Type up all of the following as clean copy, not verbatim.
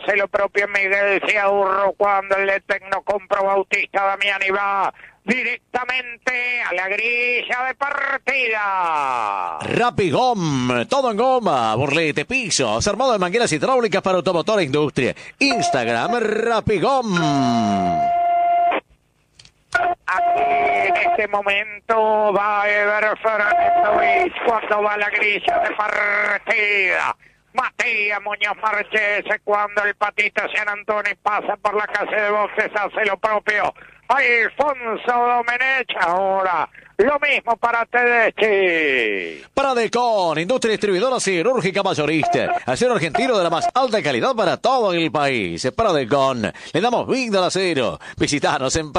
hace lo propio Miguel Ciaurro cuando el de Tecnocompro Bautista Damiani va directamente a la grilla de partida. Rapigom, todo en goma, burlete, pisos, armado de mangueras hidráulicas para automotor e industria. Instagram, Rapigom. Aquí en este momento va Ever Fernández cuando va a la grilla de partida. Matías Muñoz Marchese cuando el Patito San Antonio pasa por la casa de boxes hace lo propio. Alfonso Domenech ahora. Lo mismo para Tedeschi. Pradecon, industria distribuidora cirúrgica mayorista. Acero argentino de la más alta calidad para todo el país. Pradecon, le damos vida al acero. Visítanos en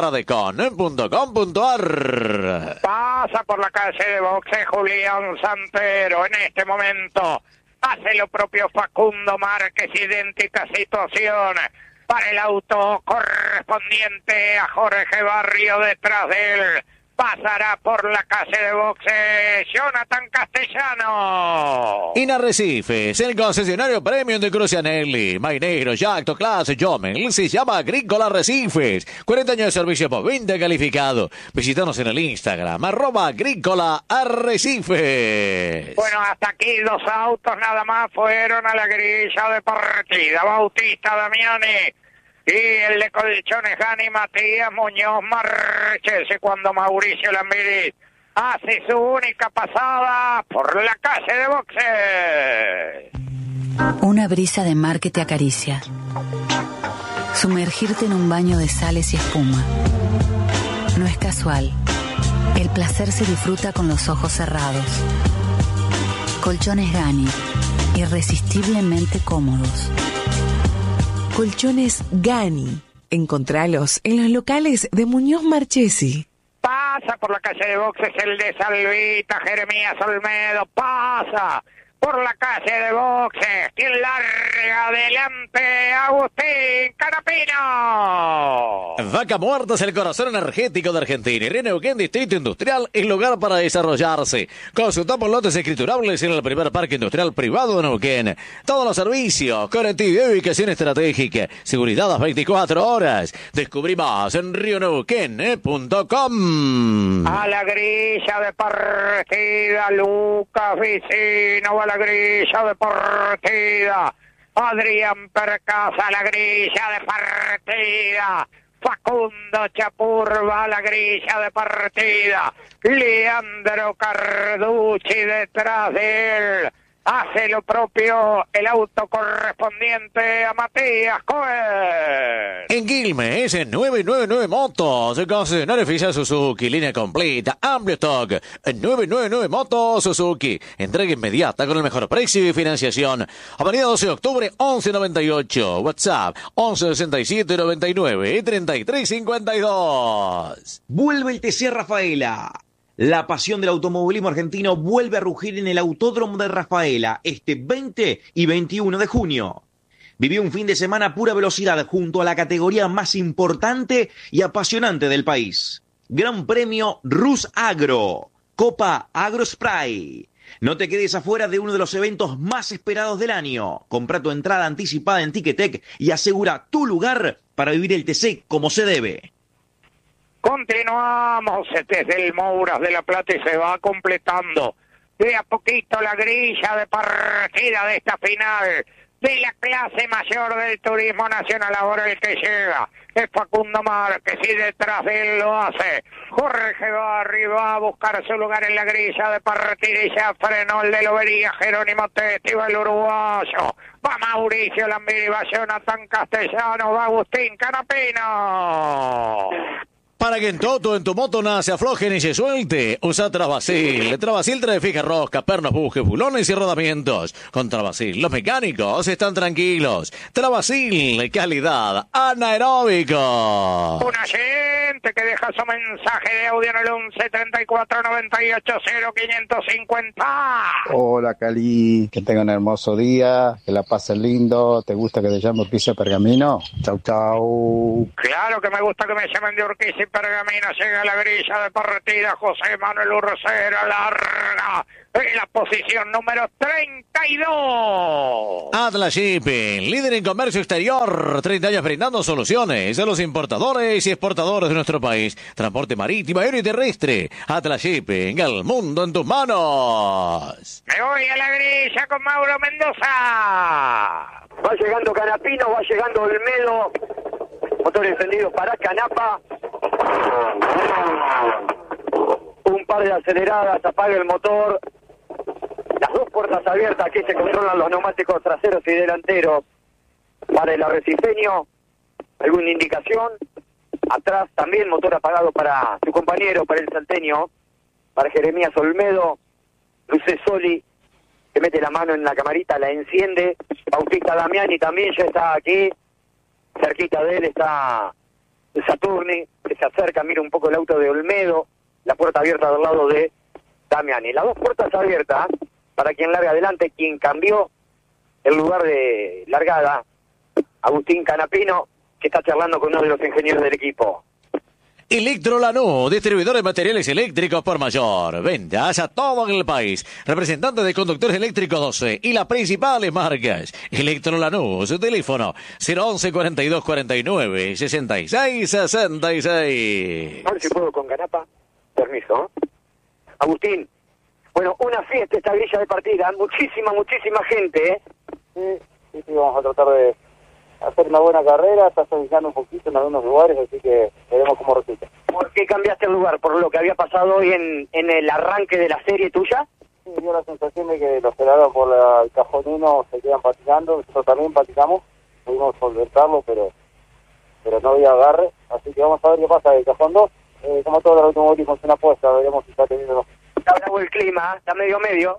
pradecon.com.ar. Pasa por la calle de boxe Julián Santero en este momento. Hace lo propio Facundo Márquez, idéntica situación para el auto correspondiente a Jorge Barrio detrás de él. Pasará por la calle de boxe Jonathan Castellano. Inarrecifes, el concesionario premium de Crucianelli, Mainegro, Jacto, Class, Jomel, se llama Agrícola Arrecifes. 40 años de servicio por 20 calificado. Visítanos en el Instagram, @Agrícola Arrecifes. Bueno, hasta aquí 2 autos nada más fueron a la grilla de partida. Bautista Damiani y el de Colchones Gani Matías Muñoz Marchese cuando Mauricio Lambiris hace su única pasada por la calle de boxe. Una brisa de mar que te acaricia. Sumergirte en un baño de sales y espuma. No es casual. El placer se disfruta con los ojos cerrados. Colchones Gani, irresistiblemente cómodos. Colchones Gani. Encontralos en los locales de Muñoz Marchesi. Pasa por la calle de boxes el de Salvita, Jeremías Olmedo. Pasa por la calle de boxes. Quien larga adelante, Agustín Canapino. Vaca Muerta es el corazón energético de Argentina. Y Neuquén Distrito Industrial es lugar para desarrollarse. Consulta por lotes escriturables en el primer parque industrial privado de Neuquén. Todos los servicios, conectividad y ubicación estratégica. Seguridad las 24 horas. Descubrí más en rioneuquén.com. A la grilla de partida, Lucas Vicino va a la grilla de partida. Adrián Percasa a la grilla de partida. Facundo Chapur va a la grilla de partida. Leandro Carducci detrás de él. Hace lo propio el auto correspondiente a Matías Cohen. En Quilmes, en 999 Motos, concesionario oficial Suzuki, línea completa, amplio stock. En 999 Motos Suzuki, entrega inmediata con el mejor precio y financiación. Avenida 12 de octubre, 1198. WhatsApp, 1167-99-3352. Vuelve el TC Rafaela. La pasión del automovilismo argentino vuelve a rugir en el Autódromo de Rafaela este 20 y 21 de junio. Viví un fin de semana a pura velocidad junto a la categoría más importante y apasionante del país. Gran Premio Rus Agro, Copa Agro Spray. No te quedes afuera de uno de los eventos más esperados del año. Compra tu entrada anticipada en Ticketek y asegura tu lugar para vivir el TC como se debe. Continuamos desde el Mouras de la Plata y se va completando de a poquito la grilla de partida de esta final de la clase mayor del turismo nacional. Ahora el que llega es Facundo Márquez y detrás de él lo hace Jorge Barri. Va a buscar su lugar en la grilla de partida y ya frenó el de Lobería, Jerónimo Testi, va el uruguayo. Va Mauricio Lambiri, va Jonathan Castellano, va Agustín Canapino. Para que en todo en tu moto nada se afloje ni se suelte, usa Travasil. Travasil trae fija rosca, pernos, bujes, bulones y rodamientos. Con Travasil, los mecánicos están tranquilos. Travasil, calidad anaeróbico. Un agente que deja su mensaje de audio en el 11 34 98 0550. Hola Cali, que tengan un hermoso día, que la pasen lindo. ¿Te gusta que te llame Urquiza Pergamino? Chau, chau. Claro que me gusta que me llamen de Urquiza Pergamino, llega a la grilla de partida, José Manuel Urcera, larga en la posición número 32. Atlas Shipping, líder en comercio exterior, 30 años brindando soluciones a los importadores y exportadores de nuestro país. Transporte marítimo, aéreo y terrestre. Atlas Shipping, el mundo en tus manos. Me voy a la grilla con Mauro Mendoza. Va llegando Canapino, va llegando Olmedo. Motor encendido para Canapa. Un par de aceleradas, apaga el motor. Las dos puertas abiertas, aquí se controlan los neumáticos traseros y delanteros. Para el arrecifeño, ¿alguna indicación? Atrás también motor apagado para su compañero, para el salteño, para Jeremías Olmedo. Luce Soli, que mete la mano en la camarita, la enciende. Bautista Damiani también ya está aquí. Cerquita de él está Saturni, que se acerca, mira un poco el auto de Olmedo. La puerta abierta del lado de Damiani. Las dos puertas abiertas para quien larga adelante, quien cambió el lugar de largada, Agustín Canapino, que está charlando con uno de los ingenieros del equipo. Electro Lanús, distribuidor de materiales eléctricos por mayor. Ventas a todo el país. Representante de conductores eléctricos 12 y las principales marcas. Electro Lanús, su teléfono 011 42 49 66 66. A ver si puedo con Canapa. Permiso. Agustín, bueno, una fiesta esta grilla de partida. Muchísima gente, ¿eh? Sí, vamos a tratar de hacer una buena carrera, está suavizando un poquito en algunos lugares, así que veremos cómo resulta. ¿Por qué cambiaste el lugar? ¿Por lo que había pasado hoy en el arranque de la serie tuya? Sí, dio la sensación de que los pelados por el cajón 1 se quedan patinando, nosotros también patinamos, pudimos solventarlo, pero no había agarre, así que vamos a ver qué pasa del cajón 2. Como todos los automovilismos, una apuesta, veremos si está teniendo... Está bravo el clima, está medio.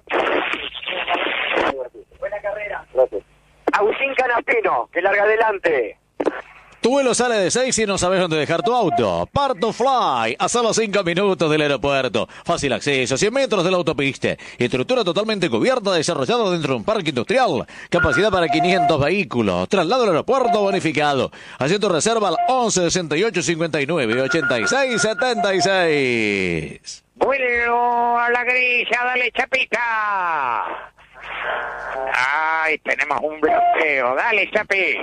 Buena carrera. Gracias. Agustín Canapino, que larga adelante. Tu vuelo sale de 6 y no sabes dónde dejar tu auto. Parto Fly, a solo 5 minutos del aeropuerto. Fácil acceso, 100 metros de la autopista. Estructura totalmente cubierta, desarrollado dentro de un parque industrial. Capacidad para 500 vehículos. Traslado al aeropuerto bonificado. Haz tu reserva al 11 68 59 86 76. Vuelo a la grilla, dale Chapita. Ay, tenemos un bloqueo. Dale, Chapi.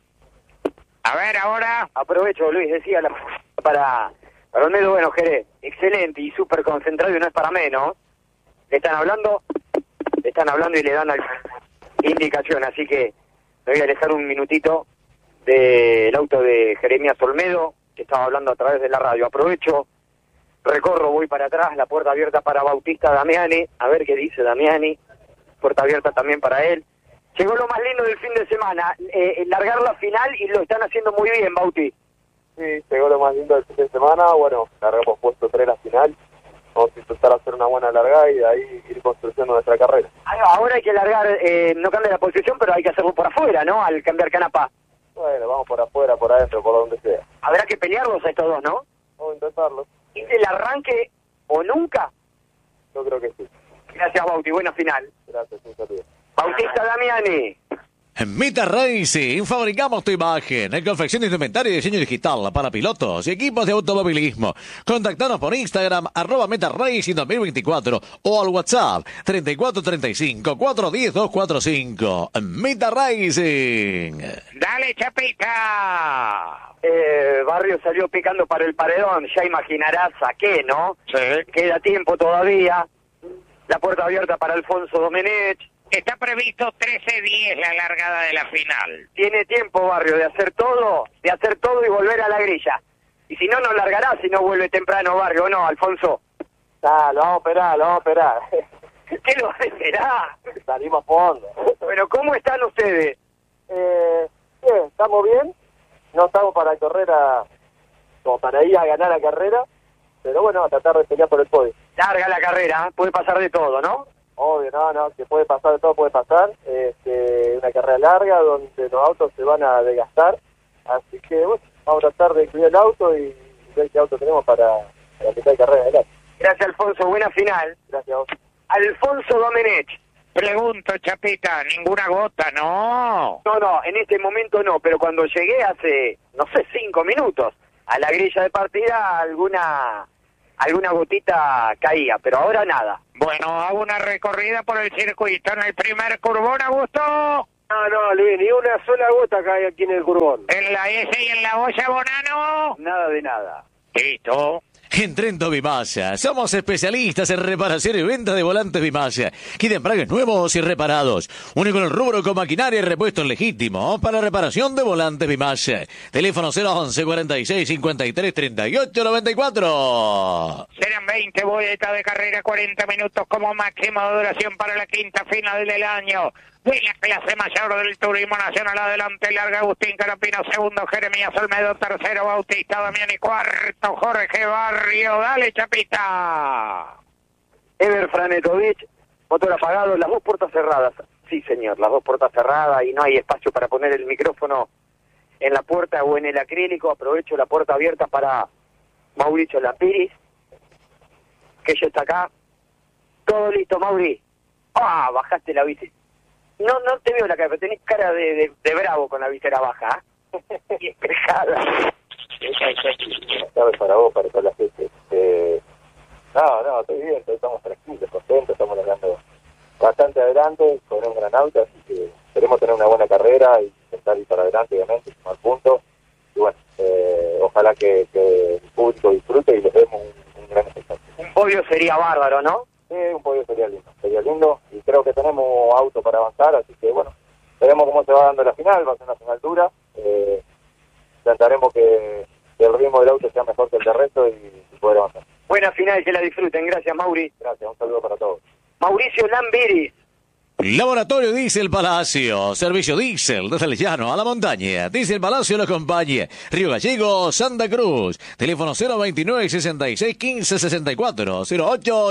A ver, ahora. Aprovecho, Luis, decía para Olmedo, bueno, Jerez, excelente y súper concentrado y no es para menos. Le están hablando y le dan indicación, así que me voy a alejar un minutito del auto de Jeremías Olmedo, que estaba hablando a través de la radio. Aprovecho, recorro, voy para atrás, la puerta abierta para Bautista Damiani, a ver qué dice Damiani. Puerta abierta también para él. Llegó lo más lindo del fin de semana, largar la final y lo están haciendo muy bien, Bauti. Sí, llegó lo más lindo del fin de semana, bueno, largamos puesto 3 la final, vamos a intentar hacer una buena largada y de ahí ir construyendo nuestra carrera. Ahora hay que largar, no cambia la posición, pero hay que hacerlo por afuera, ¿no? Al cambiar Canapa. Bueno, vamos por afuera, por adentro, por donde sea. Habrá que pelearlos a estos dos, ¿no? Vamos a intentarlo. ¿Es el arranque o nunca? Yo creo que sí. Gracias, Bauti, buena final. Gracias, un saludo. Bautista Damiani. En Mita Racing fabricamos tu imagen en confección de indumentaria y diseño digital para pilotos y equipos de automovilismo. Contactanos por Instagram @Meta Racing 2024 o al WhatsApp 3435 410 245. Mita Racing. Dale, Chapita. Barrio salió picando para el paredón, ya imaginarás a qué, ¿no? Sí. Queda tiempo todavía. La puerta abierta para Alfonso Domenech. Está previsto 13:10 la largada de la final. Tiene tiempo, Barrio, de hacer todo y volver a la grilla. Y si no, no largará si no vuelve temprano, Barrio, ¿o no, Alfonso? Lo vamos a esperar. ¿Qué lo va a esperar? Salimos a fondo. Bueno, ¿cómo están ustedes? Bien, estamos bien. No estamos para correr como para ir a ganar la carrera, pero bueno, a tratar de pelear por el podio. Larga la carrera, puede pasar de todo, ¿no? Obvio, no, que puede pasar de todo, puede pasar. Una carrera larga donde los autos se van a desgastar, así que bueno, vamos a tratar de cuidar el auto y ver qué auto tenemos para la mitad de carrera adelante. Gracias, Alfonso, buena final. Gracias a vos. Alfonso Domenech. Pregunto, Chapita, ninguna gota, ¿no? No, en este momento no, pero cuando llegué hace, 5 minutos, a la grilla de partida alguna gotita caía, pero ahora nada. Bueno, hago una recorrida por el circuito en el primer curbón, Augusto. No, Luis, ni una sola gota cae aquí en el curbón. En la S y en la olla, Bonano. Nada de nada. Listo. En Trento Bimalla, somos especialistas en reparación y venta de volantes Bimalla. Quieren embragues nuevos y reparados. Único en el rubro con maquinaria y repuestos legítimos para reparación de volantes Bimalla. Teléfono 011 46 53 38 94. Serán 20 vueltas de carrera, 40 minutos como máximo de duración para la quinta final del año. De la clase mayor del Turismo Nacional, adelante larga Agustín Carapino, segundo Jeremías Olmedo, tercero Bautista Damián y cuarto Jorge Barrio. Dale, Chapita. Ever Franetovich, motor apagado, las dos puertas cerradas. Sí, señor, las dos puertas cerradas y no hay espacio para poner el micrófono en la puerta o en el acrílico. Aprovecho la puerta abierta para Mauricio Lampiris, que ya está acá. Todo listo, Mauri. Bajaste la bici. No te veo la cara, pero tenés cara de bravo con la visera baja, y espejada. Sabes para vos, para toda la gente. No, estoy bien, estamos tranquilos, contentos, estamos hablando bastante adelante, con un gran auto, así que queremos tener una buena carrera y intentar ir para adelante, obviamente, sumar puntos. Y bueno, ojalá que el público disfrute y les demos un gran espectáculo. Un podio sería bárbaro, ¿no? Sí, un podio sería lindo y creo que tenemos auto para avanzar, así que bueno, veremos cómo se va dando la final, va a ser una final dura, intentaremos que el ritmo del auto sea mejor que el del resto y poder avanzar. Buena final, que la disfruten, gracias Mauri. Gracias, un saludo para todos. Mauricio Lambiris. Laboratorio Diesel Palacio, servicio diésel desde el llano a la montaña. Diesel Palacio lo acompaña. Río Gallego, Santa Cruz. Teléfono 029 66 15 64 08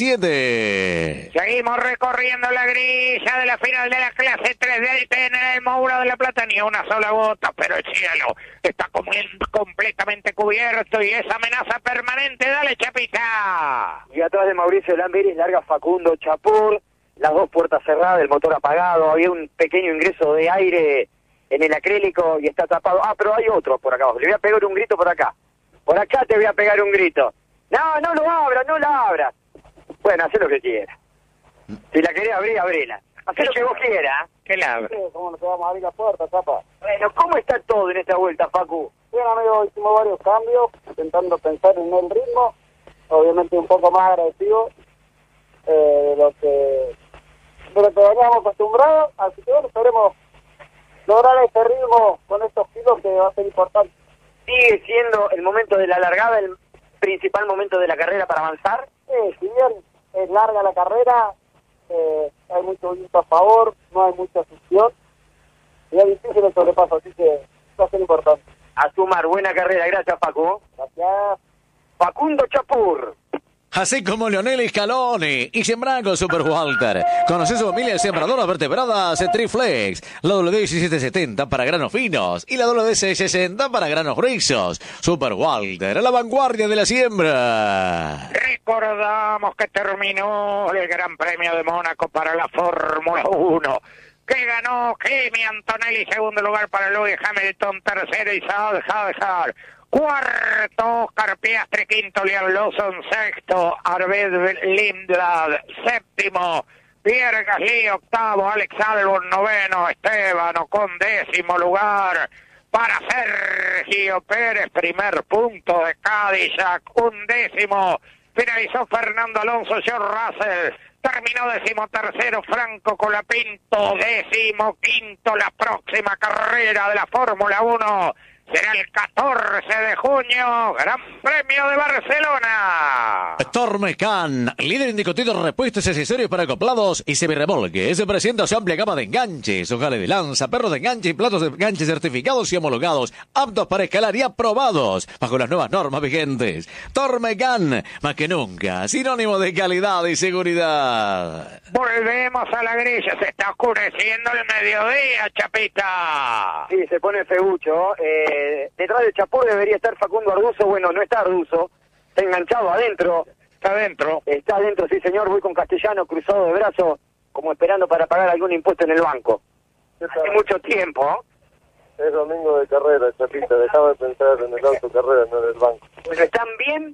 87. Seguimos recorriendo la grilla de la final de la clase 3 del TN en el Moura de la Plata. Ni una sola gota, pero el cielo está completamente cubierto y es amenaza permanente. Dale, Chapita. Y atrás de Mauricio Lambiris larga Facundo Chapur. Las dos puertas cerradas, el motor apagado, había un pequeño ingreso de aire en el acrílico y está tapado. Pero hay otro por acá abajo. Le voy a pegar un grito por acá. Por acá te voy a pegar un grito. No lo abras, no la abras. Bueno, hacé lo que quieras. Si la querés abrir, abrila. Hacé lo que vos quieras. Que la abra. ¿Cómo no te vamos a abrir la puerta, Zapa? Bueno, ¿cómo está todo en esta vuelta, Facu? Bien, amigo, hicimos varios cambios, intentando pensar en el ritmo, obviamente un poco más agresivo de lo que veníamos acostumbrados, así que bueno, esperemos lograr ese ritmo con estos kilos que va a ser importante. ¿Sigue siendo el momento de la largada el principal momento de la carrera para avanzar? Si bien es larga la carrera, hay mucho viento a favor, no hay mucha fricción, y es difícil el sobrepaso, así que va a ser importante. A sumar, buena carrera, gracias Facu. Gracias. Facundo Chapur. Así como Leonel Scaloni y Sembraco Super Walter. Conoce su familia de sembradoras vertebradas Triflex. La WD-1770 para granos finos y la WD-60 para granos gruesos. Super Walter, a la vanguardia de la siembra. Recordamos que terminó el Gran Premio de Mónaco para la Fórmula 1. Que ganó Kimi Antonelli, segundo lugar para Lewis Hamilton, tercero Isaac Hadjar. Cuarto, Oscar Piastri, quinto, Liam Lawson, sexto, Arvid Lindblad, séptimo, Pierre Gasly, octavo, Alex Albon, noveno, Esteban Ocon, décimo lugar, para Sergio Pérez, primer punto de Cadillac, undécimo, finalizó Fernando Alonso, George Russell, terminó decimotercero Franco Colapinto, decimoquinto, la próxima carrera de la Fórmula 1 será el 14 de junio, Gran Premio de Barcelona. Tormecan, líder indiscutido, repuestos y accesorios para acoplados y semirremolques. Se presenta su amplia gama de enganches, ojales de lanza, perros de enganche y platos de enganche certificados y homologados, aptos para escalar y aprobados bajo las nuevas normas vigentes. Tormecan, más que nunca, sinónimo de calidad y seguridad. Volvemos a la grilla, se está oscureciendo el mediodía, Chapita. Sí, se pone feucho. Detrás de Chapur debería estar Facundo Arduzo. Bueno, no está Arduzo, está enganchado adentro. Está adentro. Está adentro, sí señor. Voy con Castellano cruzado de brazos, como esperando para pagar algún impuesto en el banco. Hace mucho tiempo. Es domingo de carrera, Chapita. Dejaba de pensar en el auto carrera, no en el banco. Pero están bien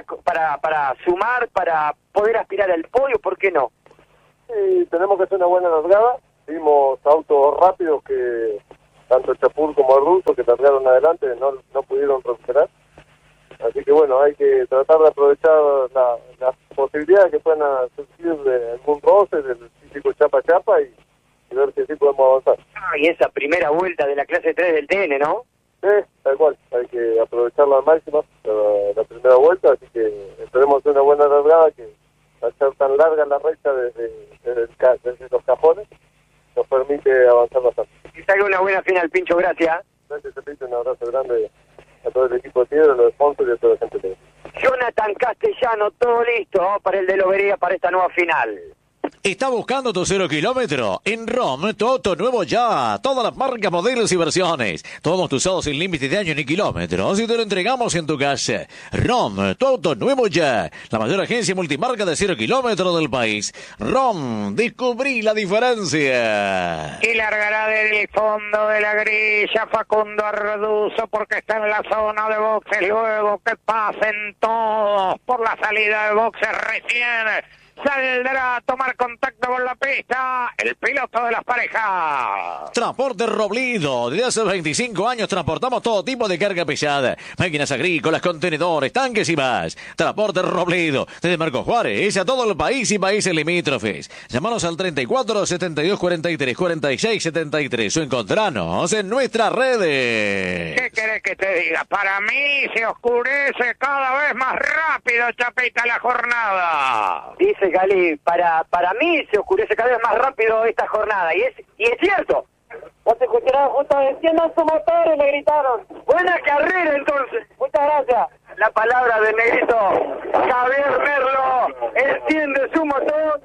para sumar, para poder aspirar al podio, ¿por qué no? Sí, tenemos que hacer una buena largada. Vimos autos rápidos que tanto el Chapur como el Ruso que largaron adelante no pudieron recuperar. Así que bueno, hay que tratar de aprovechar las posibilidades que puedan surgir de algún roce, del físico chapa-chapa y ver si así podemos avanzar. Y esa primera vuelta de la clase 3 del TN, ¿no? Sí, tal cual. Hay que aprovecharla al máximo, la primera vuelta, así que esperemos hacer una buena largada que al ser tan larga la recta desde los cajones nos permite avanzar bastante. Que salga una buena final, Pincho, gracias. Gracias, Cepito, un abrazo grande a todo el equipo de Piedra, a los sponsors y a toda la gente de Jonathan Castellano, todo listo para el de Lobería para esta nueva final. ¿Está buscando tu 0 kilómetro? En ROM, tu auto nuevo ya. Todas las marcas, modelos y versiones. Todos tus autos sin límite de año ni kilómetros. Y te lo entregamos en tu casa. ROM, tu auto nuevo ya. La mayor agencia multimarca de 0 kilómetros del país. ROM, descubrí la diferencia. Y largará del fondo de la grilla Facundo Arduzo porque está en la zona de boxes. Luego que pasen todos por la salida de boxes recién. Saldrá a tomar contacto con la pista el piloto de las parejas. Transporte Robledo. Desde hace 25 años transportamos todo tipo de carga pesada. Máquinas agrícolas, contenedores, tanques y más. Transporte Robledo. Desde Marcos Juárez a todo el país y países limítrofes. Llámanos al 34 72 43 46 73 o encontranos en nuestras redes. ¿Qué querés que te diga? Para mí se oscurece cada vez más rápido, Chapita, la jornada. Dice Gali, para mí se oscurece cada vez más rápido esta jornada, y es cierto. No te escucharon, justo enciendan su motor, le gritaron. Buena carrera entonces. Muchas gracias. La palabra del negrito Javier Merlo, enciende su motor.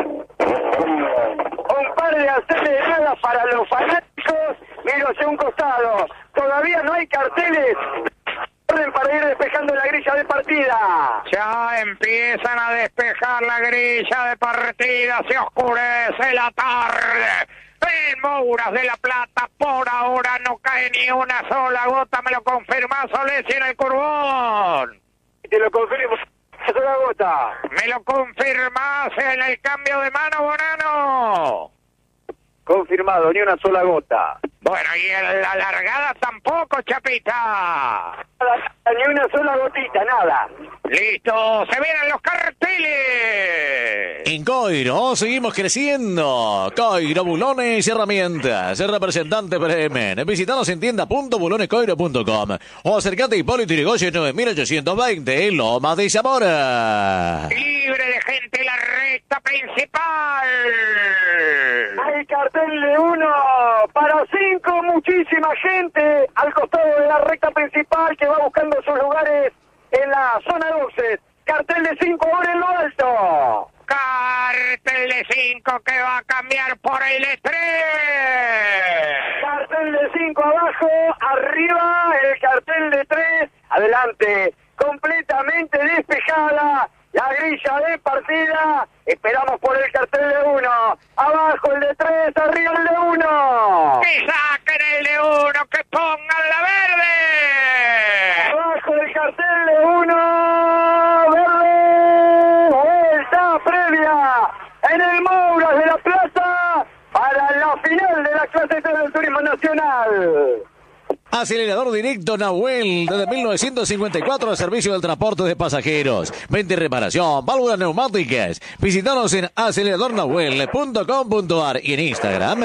Un par de aceleradas para los fanáticos, miro hacia un costado. Todavía no hay carteles para ir despejando la grilla de partida. Ya empiezan a despejar la grilla de partida, se oscurece la tarde. En Mouras de la Plata por ahora no cae ni una sola gota, me lo confirma Solesi en el curbón. Te lo confirmo, una sola gota. Me lo confirmas en el cambio de mano, Bonano. Confirmado, ni una sola gota. Bueno, y en la largada tampoco, Chapita. Ni una sola gotita, nada. Listo, se vienen los carteles. En Coiro seguimos creciendo. Coiro, bulones y herramientas. El representante Bremen. Visítanos en tienda.bulonescoiro.com o acercate a Hipólito Yrigoyen 9820 en Loma de Zamora. Libre de gente la recta principal. Hay cartel de 1 para 5, muchísima gente al costado de la recta principal que va buscando sus lugares en la zona de boxes. Cartel de 5 ahora en lo alto. Cartel de 5 que va a cambiar por el de 3. Cartel de 5 abajo, arriba el cartel de 3. Adelante, completamente despejada la grilla de partida. Esperamos por el cartel de 1. Abajo el de 3, arriba el de 1. Que saquen el de 1, que pongan la verde. Abajo el cartel de 1. Verde. Vuelta previa en el Mouras de la Plata para la final de la clase 3 del Turismo Nacional. Acelerador directo Nahuel, desde 1954 al servicio del transporte de pasajeros. Venta y reparación, válvulas neumáticas. Visítanos en aceleradornahuel.com.ar y en Instagram,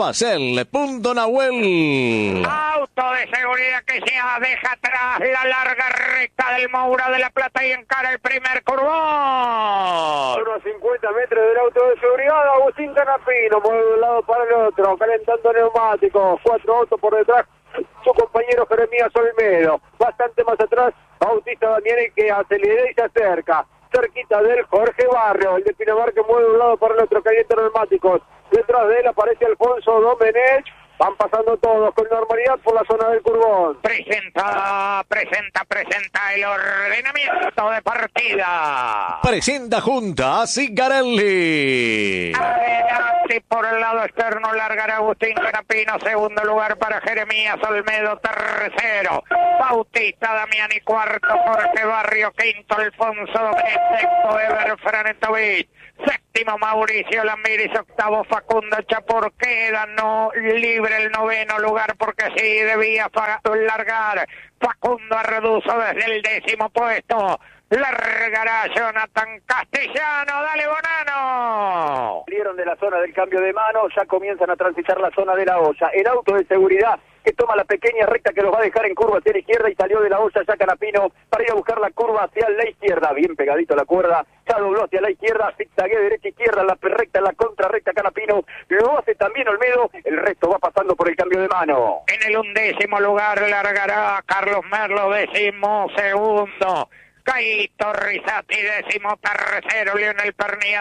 @cel.nahuel. Auto de seguridad que ya deja atrás la larga recta del Moura de la Plata y encara el primer curvón. Unos 50 metros del auto de seguridad, Agustín Canapino, mueve de un lado para el otro, calentando neumáticos, 4 autos por detrás. Su compañero Jeremías Olmedo, bastante más atrás, Bautista Damiani que acelera y se acerca, cerquita del Jorge Barrio, el de Pinamar que mueve de un lado para el otro, calienta neumáticos, detrás de él aparece Alfonso Domenech, Van pasando todos con normalidad por la zona del Curbón. Presenta el ordenamiento de partida. Presenta junta a Sicarelli. Adelante por el lado externo largará Agustín Canapino, segundo lugar para Jeremías Olmedo, tercero Bautista Damiani, cuarto Jorge Barrio, quinto Alfonso Domínguez, sexto Ever Franetovich, séptimo Mauricio Lamiris, octavo Facundo Chapur. Queda no libre el noveno lugar porque sí debía largar Facundo Arreduzo desde el 10º puesto. Largará Jonathan Castellano. Dale, Bonano. Salieron de la zona del cambio de mano, ya comienzan a transitar la zona de la olla. El auto de seguridad que toma la pequeña recta que los va a dejar en curva hacia la izquierda y salió de la olla ya Canapino para ir a buscar la curva hacia la izquierda, bien pegadito a la cuerda, ya dobló hacia la izquierda, zigzaguea derecha-izquierda, la recta, la contrarrecta Canapino, lo hace también Olmedo, el resto va pasando por el cambio de mano. En el 11º lugar largará Carlos Merlo, 12º. Caito Rizati, 13º, Leonel Pernía,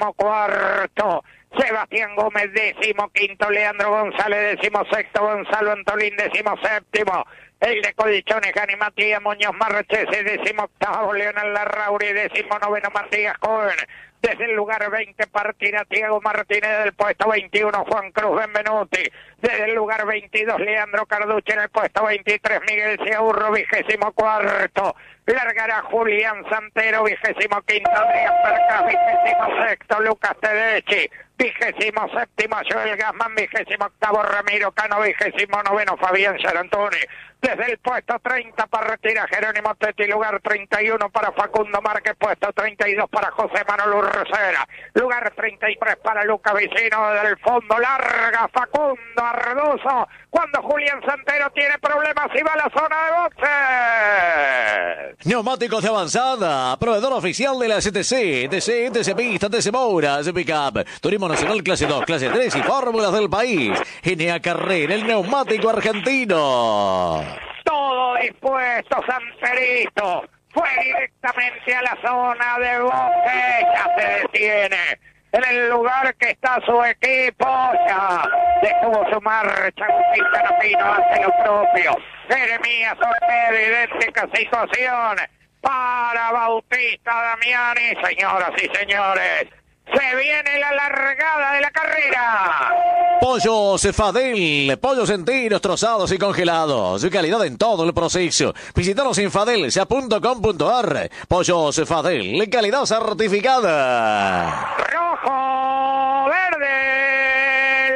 14º, Sebastián Gómez, 15º, Leandro González, 16º, Gonzalo Antolín, 17º, el de Colchones, Gani Matías Muñoz Marchese, 18º, Leonel Larrauri, 19º, Matías Cohen. Desde el lugar 20 partirá Tiago Martínez, del puesto 21 Juan Cruz Benvenuti. Desde el lugar 22 Leandro Carducci, en el puesto 23 Miguel Ciaurro, 24º. Largará Julián Santero, 25º Adrián Percas, 26º Lucas Tedeschi, 27º Joel Gasman, 28º Ramiro Cano, 29º Fabián Sarantoni. Desde el puesto 30 partira Jerónimo Tetti, lugar 31 para Facundo Márquez, puesto 32 para José Manuel Urcera, lugar 33 para Lucas Vicino. Del fondo larga Facundo Arredoso, cuando Julián Santero tiene problemas y va a la zona de boxes. Neumáticos de avanzada, proveedor oficial de la STC, TC Pista, TC Moura, TC Pickup, Turismo Nacional Clase 2, Clase 3 y fórmulas del país. GNA Carrera, el neumático argentino. Todo dispuesto, Santerito. Fue directamente a la zona de boxes. Ya se detiene en el lugar que está su equipo. Ya detuvo su marcha. Agustín Canapino hace lo propio. Jeremías Olmedo, idéntica situación para Bautista Damiani. Señoras y señores, se viene la largada de la carrera. Pollo Cefadel, pollos enteros, trozados y congelados. Calidad en todo el proceso. Visítanos en fadelsa.com.ar. Pollo Cefadel, calidad certificada. Rojo, verde,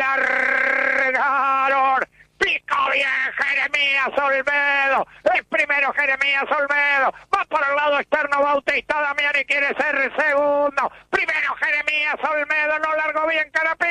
largaron. Pico bien Jeremías Olmedo. El primero Jeremías Olmedo. Va por el lado externo Bautista Damiani, quiere ser segundo. Primero Jeremías Olmedo, no largó bien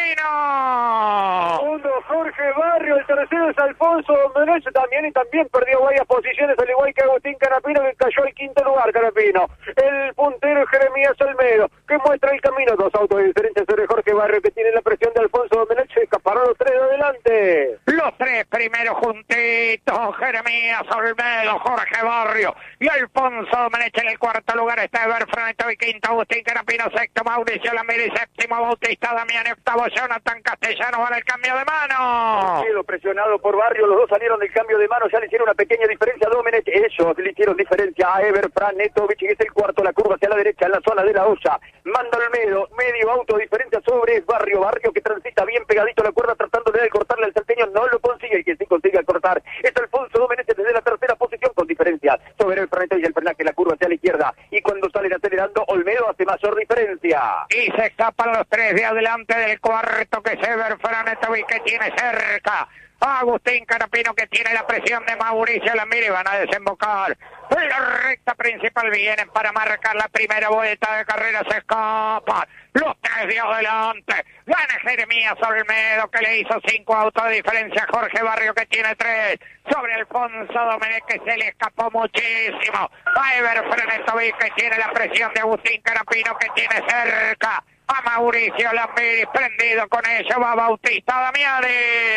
Canapino. Segundo Jorge Barrio, el tercero es Alfonso Domenech también, y también perdió varias posiciones, al igual que Agustín Canapino, que cayó al quinto lugar. Canapino, el puntero es Jeremías Olmedo, que muestra el camino. Dos autos de diferencia sobre Jorge Barrio, que tiene la presión de Alfonso Domenech, se escaparon los tres de adelante. Los tres primeros juntitos, Jeremías Olmedo, Jorge Barrio y Alfonso Domenech. En el cuarto lugar está Eber Franetovich, quinto Agustín Canapino, sexto Mauricio Lamiri, séptimo Bautista Damiani, octavo Jonathan Castellano. Van el cambio de mano. Sido presionado por Barrio, los dos salieron del cambio de mano, ya le hicieron una pequeña diferencia a Domenech. Ellos le hicieron diferencia a Eber Franetovich, que es el cuarto, la curva hacia la derecha en la zona de la olla. Manda Olmedo, medio auto diferencia sobre Barrio. Barrio que transita bien pegadito a la cuerda, tratando de cortarle al salteño, no lo consigue. El que sí consigue cortar es Alfonso Domenech desde la tercera posición con diferencia sobre el Franetovich y el frenaje, la curva hacia la izquierda. Y cuando salen acelerando, Olmedo hace mayor diferencia. Y se escapan los tres de adelante del cuarto, que es Eber Franetovich, que tiene cerca a Agustín Canapino, que tiene la presión de Mauricio Lamiri. Van a desembocar en la recta principal, vienen para marcar la primera vuelta de carrera. Se escapan los tres de adelante. Gana Jeremías Olmedo, que le hizo 5 autos de diferencia. Jorge Barrio, que tiene 3 sobre Alfonso Domenech, que se le escapó muchísimo. A Eber Franetovich, que tiene la presión de Agustín Canapino, que tiene cerca a Mauricio Lamiri. Prendido con ello va Bautista Damiani.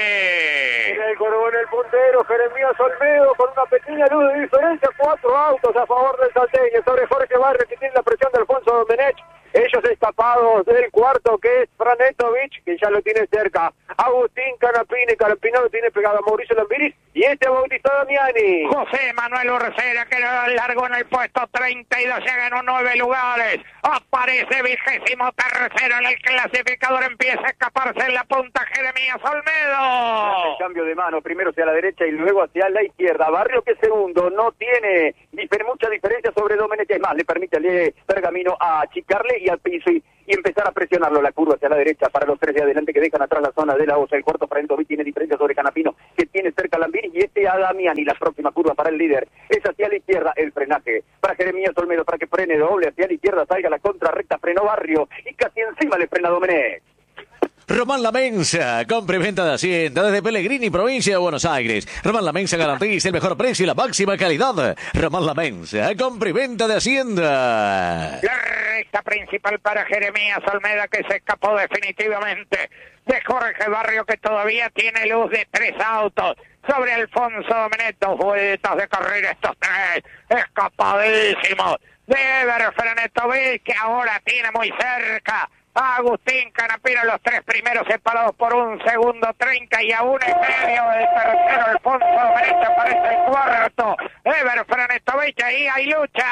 El Corbón, el puntero, Jeremías Olmedo, con una pequeña luz de diferencia. 4 autos a favor del salteño sobre Jorge Barrio, que tiene la presión de Alfonso Domenech. Ellos escapados del cuarto, que es Franetovich, que ya lo tiene cerca. Agustín Canapino, y Canapino lo tiene pegado a Mauricio Lambiris, y Bautista Damiani. José Manuel Urcera, que lo largó en el puesto 32, ya ganó 9 lugares. Aparece 23º en el clasificador, empieza a escaparse en la punta Jeremías Olmedo. El cambio de mano, primero hacia la derecha y luego hacia la izquierda. Barrio, que segundo, no tiene mucha diferencia sobre Domenech, es más, le permite al Pergamino a achicarle y al piso y empezar a presionarlo. La curva hacia la derecha para los tres de adelante que dejan atrás la zona de la OSA. El cuarto Franetovich tiene diferencia sobre Canapino, que tiene cerca a Lambiris, y a Damiani. La próxima curva para el líder es hacia la izquierda, el frenaje para Jeremías Olmedo, para que frene doble hacia la izquierda, salga la contrarrecta, frenó Barrio y casi encima le frena Domenech. Román Lamensa, compra y venta de Hacienda desde Pellegrini, provincia de Buenos Aires. Román Lamensa garantiza el mejor precio y la máxima calidad. Román Lamensa, compra y venta de Hacienda. La recta principal para Jeremías Olmedo, que se escapó definitivamente de Jorge Barrio, que todavía tiene luz de 3 autos sobre Alfonso Domenech. 2 vueltas de carrera estos 3, escapadísimos de Ever Franetovich, que ahora tiene muy cerca a Agustín Canapino, los 3 primeros separados por 1 segundo 30 y a 1 y medio del tercero. Alfonso Domenech aparece el cuarto. Ever Franetovich, ahí hay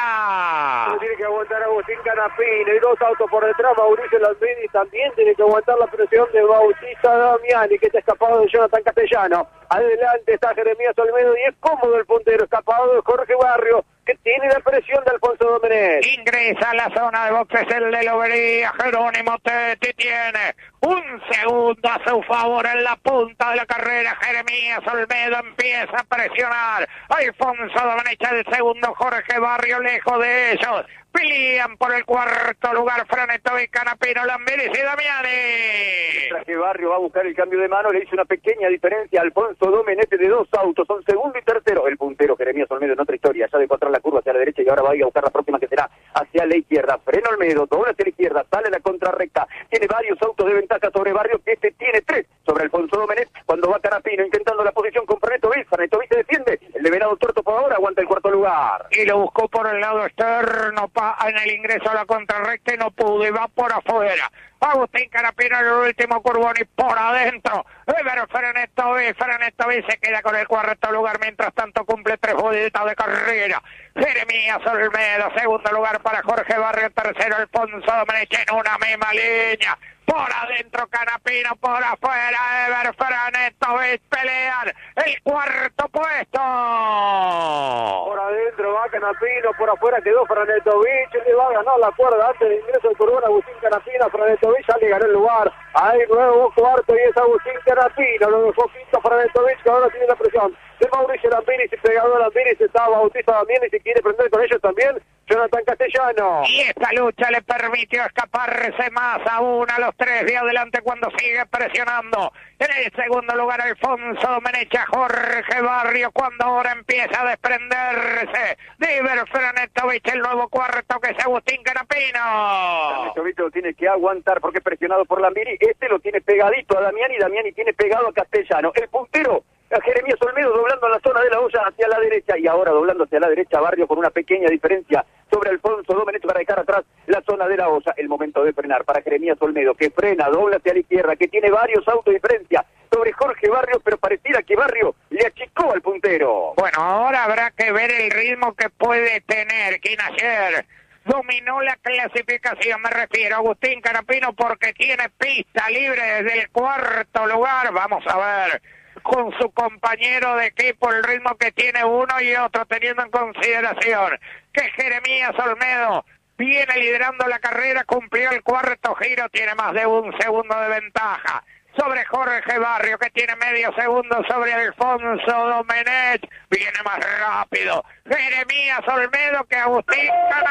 lucha. Tiene que aguantar Agustín Canapino y 2 autos por detrás. Mauricio Lambiris también tiene que aguantar la presión de Bautista Damiani, que está escapado de Jonathan Castellano. Adelante está Jeremías Olmedo y es cómodo el puntero, escapado de Jorge Barrio, que tiene la presión de Alfonso Domenech. Ingresa a la zona de boxes el de Lobería. Jerónimo Tetti tiene 1 segundo a su favor en la punta de la carrera. Jeremías Olmedo empieza a presionar. Alfonso Domenech el segundo, Jorge Barrio lejos de ellos. Pelean por el cuarto lugar Franetovich, Canapino, Lambiris y Damiani. Mientras que Barrio va a buscar el cambio de mano, le hizo una pequeña diferencia a Alfonso Domenech de 2 autos, son segundo y tercero. El puntero Jeremías Olmedo en otra historia, ya dejó atrás la curva hacia la derecha y ahora va a ir a buscar la próxima, que será hacia la izquierda. Frena Olmedo, dobla hacia la izquierda, sale la contrarrecta, tiene varios autos de ventaja sobre Barrio, que tiene 3 sobre Alfonso Domenech. Cuando va Canapino intentando la posición con Franetovich, Franetovich se defiende, el de Venado Tuerto por ahora aguanta el cuarto lugar. Y lo buscó por el lado externo en el ingreso a la contrarrecta y no pudo, y va por afuera. Agustín Canapino en el último curbón y por adentro. Ever Franetovich se queda con el cuarto lugar, mientras tanto cumple 3 vueltas de carrera. Jeremías Olmedo, segundo lugar para Jorge Barrio, tercero Alfonso Domenech en una misma línea. Por adentro Canapino, por afuera Ever Franetovich, pelean el cuarto puesto. Por adentro va Canapino, por afuera quedó Franetovich, le va a ganar la cuerda antes del ingreso del curbón Agustín Canapino. Franetovich ya le ganó el lugar, hay nuevo cuarto y es Agustín Canapino, lo dejó quinto Franetovich, que ahora tiene la presión de Mauricio Lambiris, y pegado a Lambiris está Bautista también, y si quiere prender con ellos también Jonathan Castellano. Y esta lucha le permitió escaparse más aún a los 3 de adelante cuando sigue presionando. En el segundo lugar Alfonso Domenech, Jorge Barrio, cuando ahora empieza a desprenderse de Ever Franetovich, el nuevo cuarto, que es Agustín Canapino. Franetovich lo tiene que aguantar porque es presionado por Lambiris, lo tiene pegadito a Damiani, Damiani tiene pegado a Castellano. El puntero a Jeremías Olmedo doblando en la zona de la olla hacia la derecha, y ahora doblando hacia la derecha Barrio con una pequeña diferencia sobre Alfonso Domenech para dejar atrás la zona de la olla. El momento de frenar para Jeremías Olmedo, que frena, dobla hacia la izquierda, que tiene varios autos de diferencia sobre Jorge Barrio, pero pareciera que Barrio le achicó al puntero. Bueno, ahora habrá que ver el ritmo que puede tener, quien ayer dominó la clasificación, me refiero a Agustín Canapino, porque tiene pista libre desde el cuarto lugar. Vamos a ver con su compañero de equipo el ritmo que tiene uno y otro, teniendo en consideración que Jeremías Olmedo viene liderando la carrera, cumplió el cuarto giro, tiene más de 1 segundo de ventaja sobre Jorge Barrio, que tiene medio segundo sobre Alfonso Domenech, viene más rápido Jeremías Olmedo que Agustín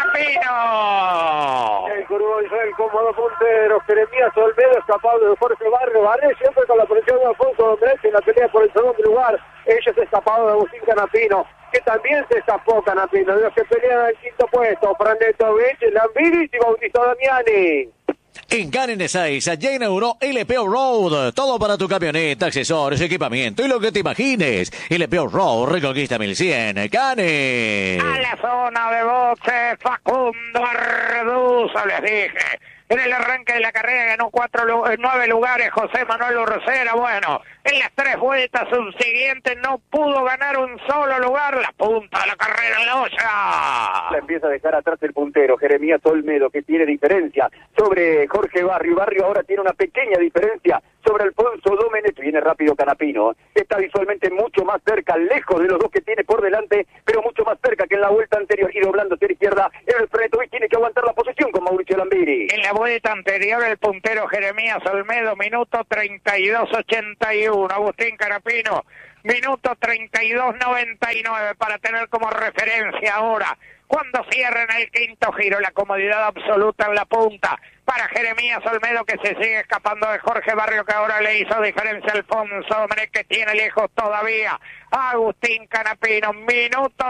Canapino. El curvón el cómodo puntero, Jeremías Olmedo escapado de Jorge Barrio, Barrio siempre con la presión de Alfonso Domenech en la pelea por el segundo lugar. Ellos escapado de Agustín Canapino, que también se escapó Canapino, de los que pelean al quinto puesto, Franetovich, Lambiris y Bautista Damiani. En Canin Ezeiza ya inauguró LP Road. Todo para tu camioneta, accesorios, equipamiento y lo que te imagines. LP Road, Reconquista 1100. Canin. A la zona de boxe, Facundo Arduzo, les dije. En el arranque de la carrera ganó 9 lugares José Manuel Urcera. Bueno, en las 3 vueltas subsiguientes no pudo ganar un solo lugar. La punta de la carrera en la olla. La empieza a dejar atrás el puntero, Jeremías Olmedo, que tiene diferencia sobre Jorge Barrio. Barrio ahora tiene una pequeña diferencia sobre Alfonso Domenech. Viene rápido Canapino. Está visualmente mucho más cerca, lejos de los dos que tiene por delante, pero mucho más cerca que en la vuelta anterior. Y doblando hacia la izquierda, el Frenetovich tiene que aguantar la posición con Mauricio Lambiri. En la vuelta anterior, el puntero Jeremías Olmedo, minuto 32.81. Agustín Canapino, minuto 32.99, para tener como referencia ahora, cuando cierren el quinto giro, la comodidad absoluta en la punta para Jeremías Olmedo, que se sigue escapando de Jorge Barrio, que ahora le hizo diferencia a Alfonso Domenech, que tiene lejos todavía a Agustín Canapino. Minuto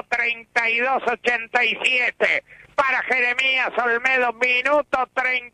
32.87 para Jeremías Olmedo, minuto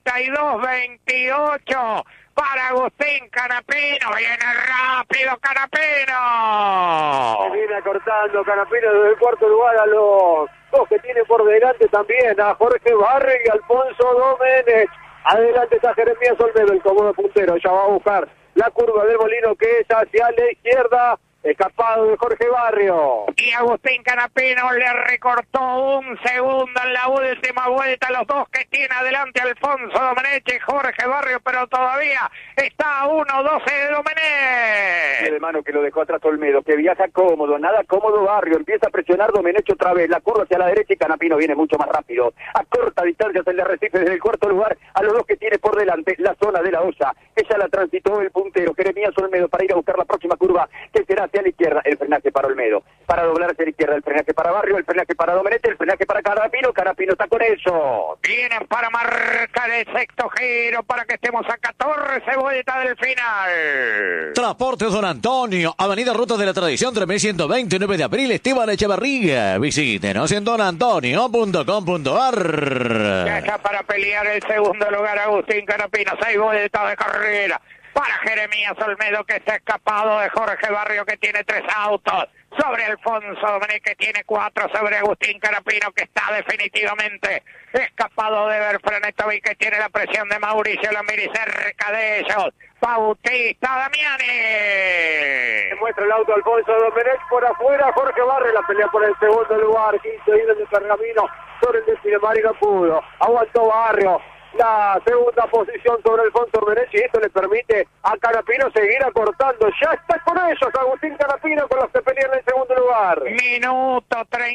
32.28 para Agustín Canapino. Viene rápido Canapino. Viene acortando Canapino desde el cuarto lugar a los dos que tiene por delante también, a Jorge Barrio y Alfonso Domenech. Adelante está Jeremías Olmedo, el cómodo puntero. Ya va a buscar la curva del Molino, que es hacia la izquierda. Escapado de Jorge Barrio. Y Agustín Canapino le recortó un segundo en la última vuelta. Los dos que tiene adelante, Alfonso Domenech y Jorge Barrio, pero todavía está a 1.12 de Domenech. De mano que lo dejó atrás Olmedo, que viaja cómodo, nada cómodo Barrio. Empieza a presionar Domenech otra vez. La curva hacia la derecha y Canapino viene mucho más rápido. A corta distancia se le recibe desde el cuarto lugar a los dos que tiene por delante. La zona de la olla, que ya la transitó el puntero Jeremías Olmedo para ir a buscar la próxima curva, que será hacia la izquierda. El frenaje para Olmedo, para doblar hacia la izquierda, el frenaje para Barrio, el frenaje para Domenech, el frenaje para Canapino. Canapino está con eso. Vienen para marcar el sexto giro, para que estemos a 14 vueltas del final. Transportes Don Antonio, Avenida Rutas de la Tradición, 3120, 9 de abril, Esteban Echeverría. Visítenos en donantonio.com.ar. Ya está para pelear el segundo lugar Agustín Canapino. 6 vueltas de carrera para Jeremías Olmedo, que está escapado de Jorge Barrio, que tiene 3 autos, sobre Alfonso Domenech, que tiene 4, sobre Agustín Canapino, que está definitivamente escapado de Frenetovich, que tiene la presión de Mauricio Lambiri cerca de ellos. Bautista Damiani. Muestra el auto Alfonso Domenech por afuera, Jorge Barrio, la pelea por el segundo lugar, 15 hilos de Pergamino sobre el de Mari, no pudo, aguantó Barrio. La segunda posición sobre Alfonso Domenech, y esto le permite a Canapino seguir acortando. Ya está con ellos Agustín Canapino, con los que pelean en el segundo lugar. Minuto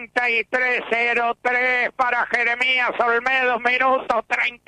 33.03 para Jeremías Olmedo, minuto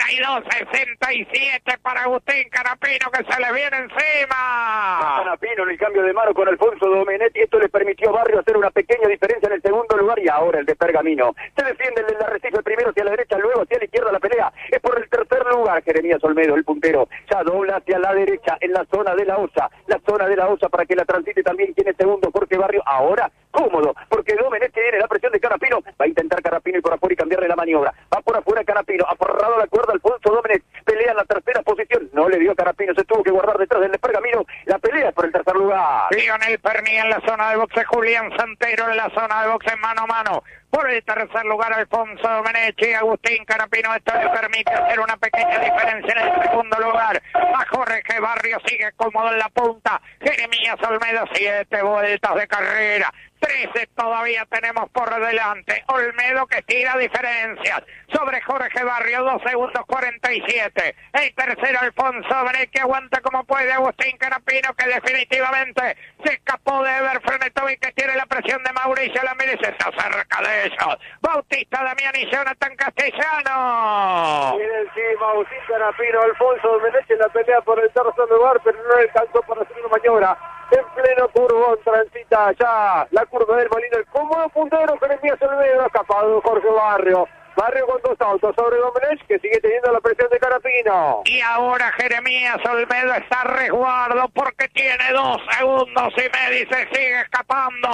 32.67 para Agustín Canapino, que se le viene encima. Canapino en el cambio de mano con Alfonso Domenech, y esto le permitió a Barrio hacer una pequeña diferencia en el segundo lugar. Y ahora el de Pergamino se defiende el del Arrecife, primero hacia la derecha, luego hacia la izquierda. La pelea es por el tercer lugar. Jeremías Olmedo, el puntero, ya dobla hacia la derecha en la zona de la osa. La zona de la osa para que la transite también. Tiene segundo Jorge Barrio. Ahora cómodo, porque Domenech tiene la presión de Canapino. Va a intentar Canapino ir por afuera y cambiarle la maniobra. Va por afuera Canapino, aferrado a la cuerda Alfonso Domenech. Pelea en la tercera posición. No le dio Canapino, se tuvo que guardar detrás del de Pergamino. La pelea es por el tercer lugar. Lionel Perni en la zona de boxe, Julián Santero en la zona de boxe mano a mano. Por el tercer lugar Alfonso Domenech y Agustín Canapino. Esto le permite hacer una pequeña diferencia en el segundo lugar. A Jorge Barrio sigue cómodo en la punta. Jeremías Olmedo, 7 vueltas de carrera. 13 todavía tenemos por delante. Olmedo, que tira diferencias sobre Jorge Barrio, 2 segundos 47. El tercero Alfonso Domenech, que aguanta como puede. Agustín Canapino, que definitivamente se escapó de Frenetovich, que tiene la presión de Mauricio Lambiri, se está cerca de ellos. Bautista Damiani y Jonathan Castellano. Viene encima Agustín Canapino, Alfonso Domenech en la pelea por el tercer lugar, pero no alcanzó para hacer una maniobra. En pleno curvón transita ya la curva del Molino, el cómodo puntero Jeremías Olmedo, escapado Jorge Barrio. Barrio con 2 autos sobre Domenech, que sigue teniendo la presión de Canapino. Y ahora Jeremías Olmedo está a resguardo porque tiene 2 segundos y medio y se sigue escapando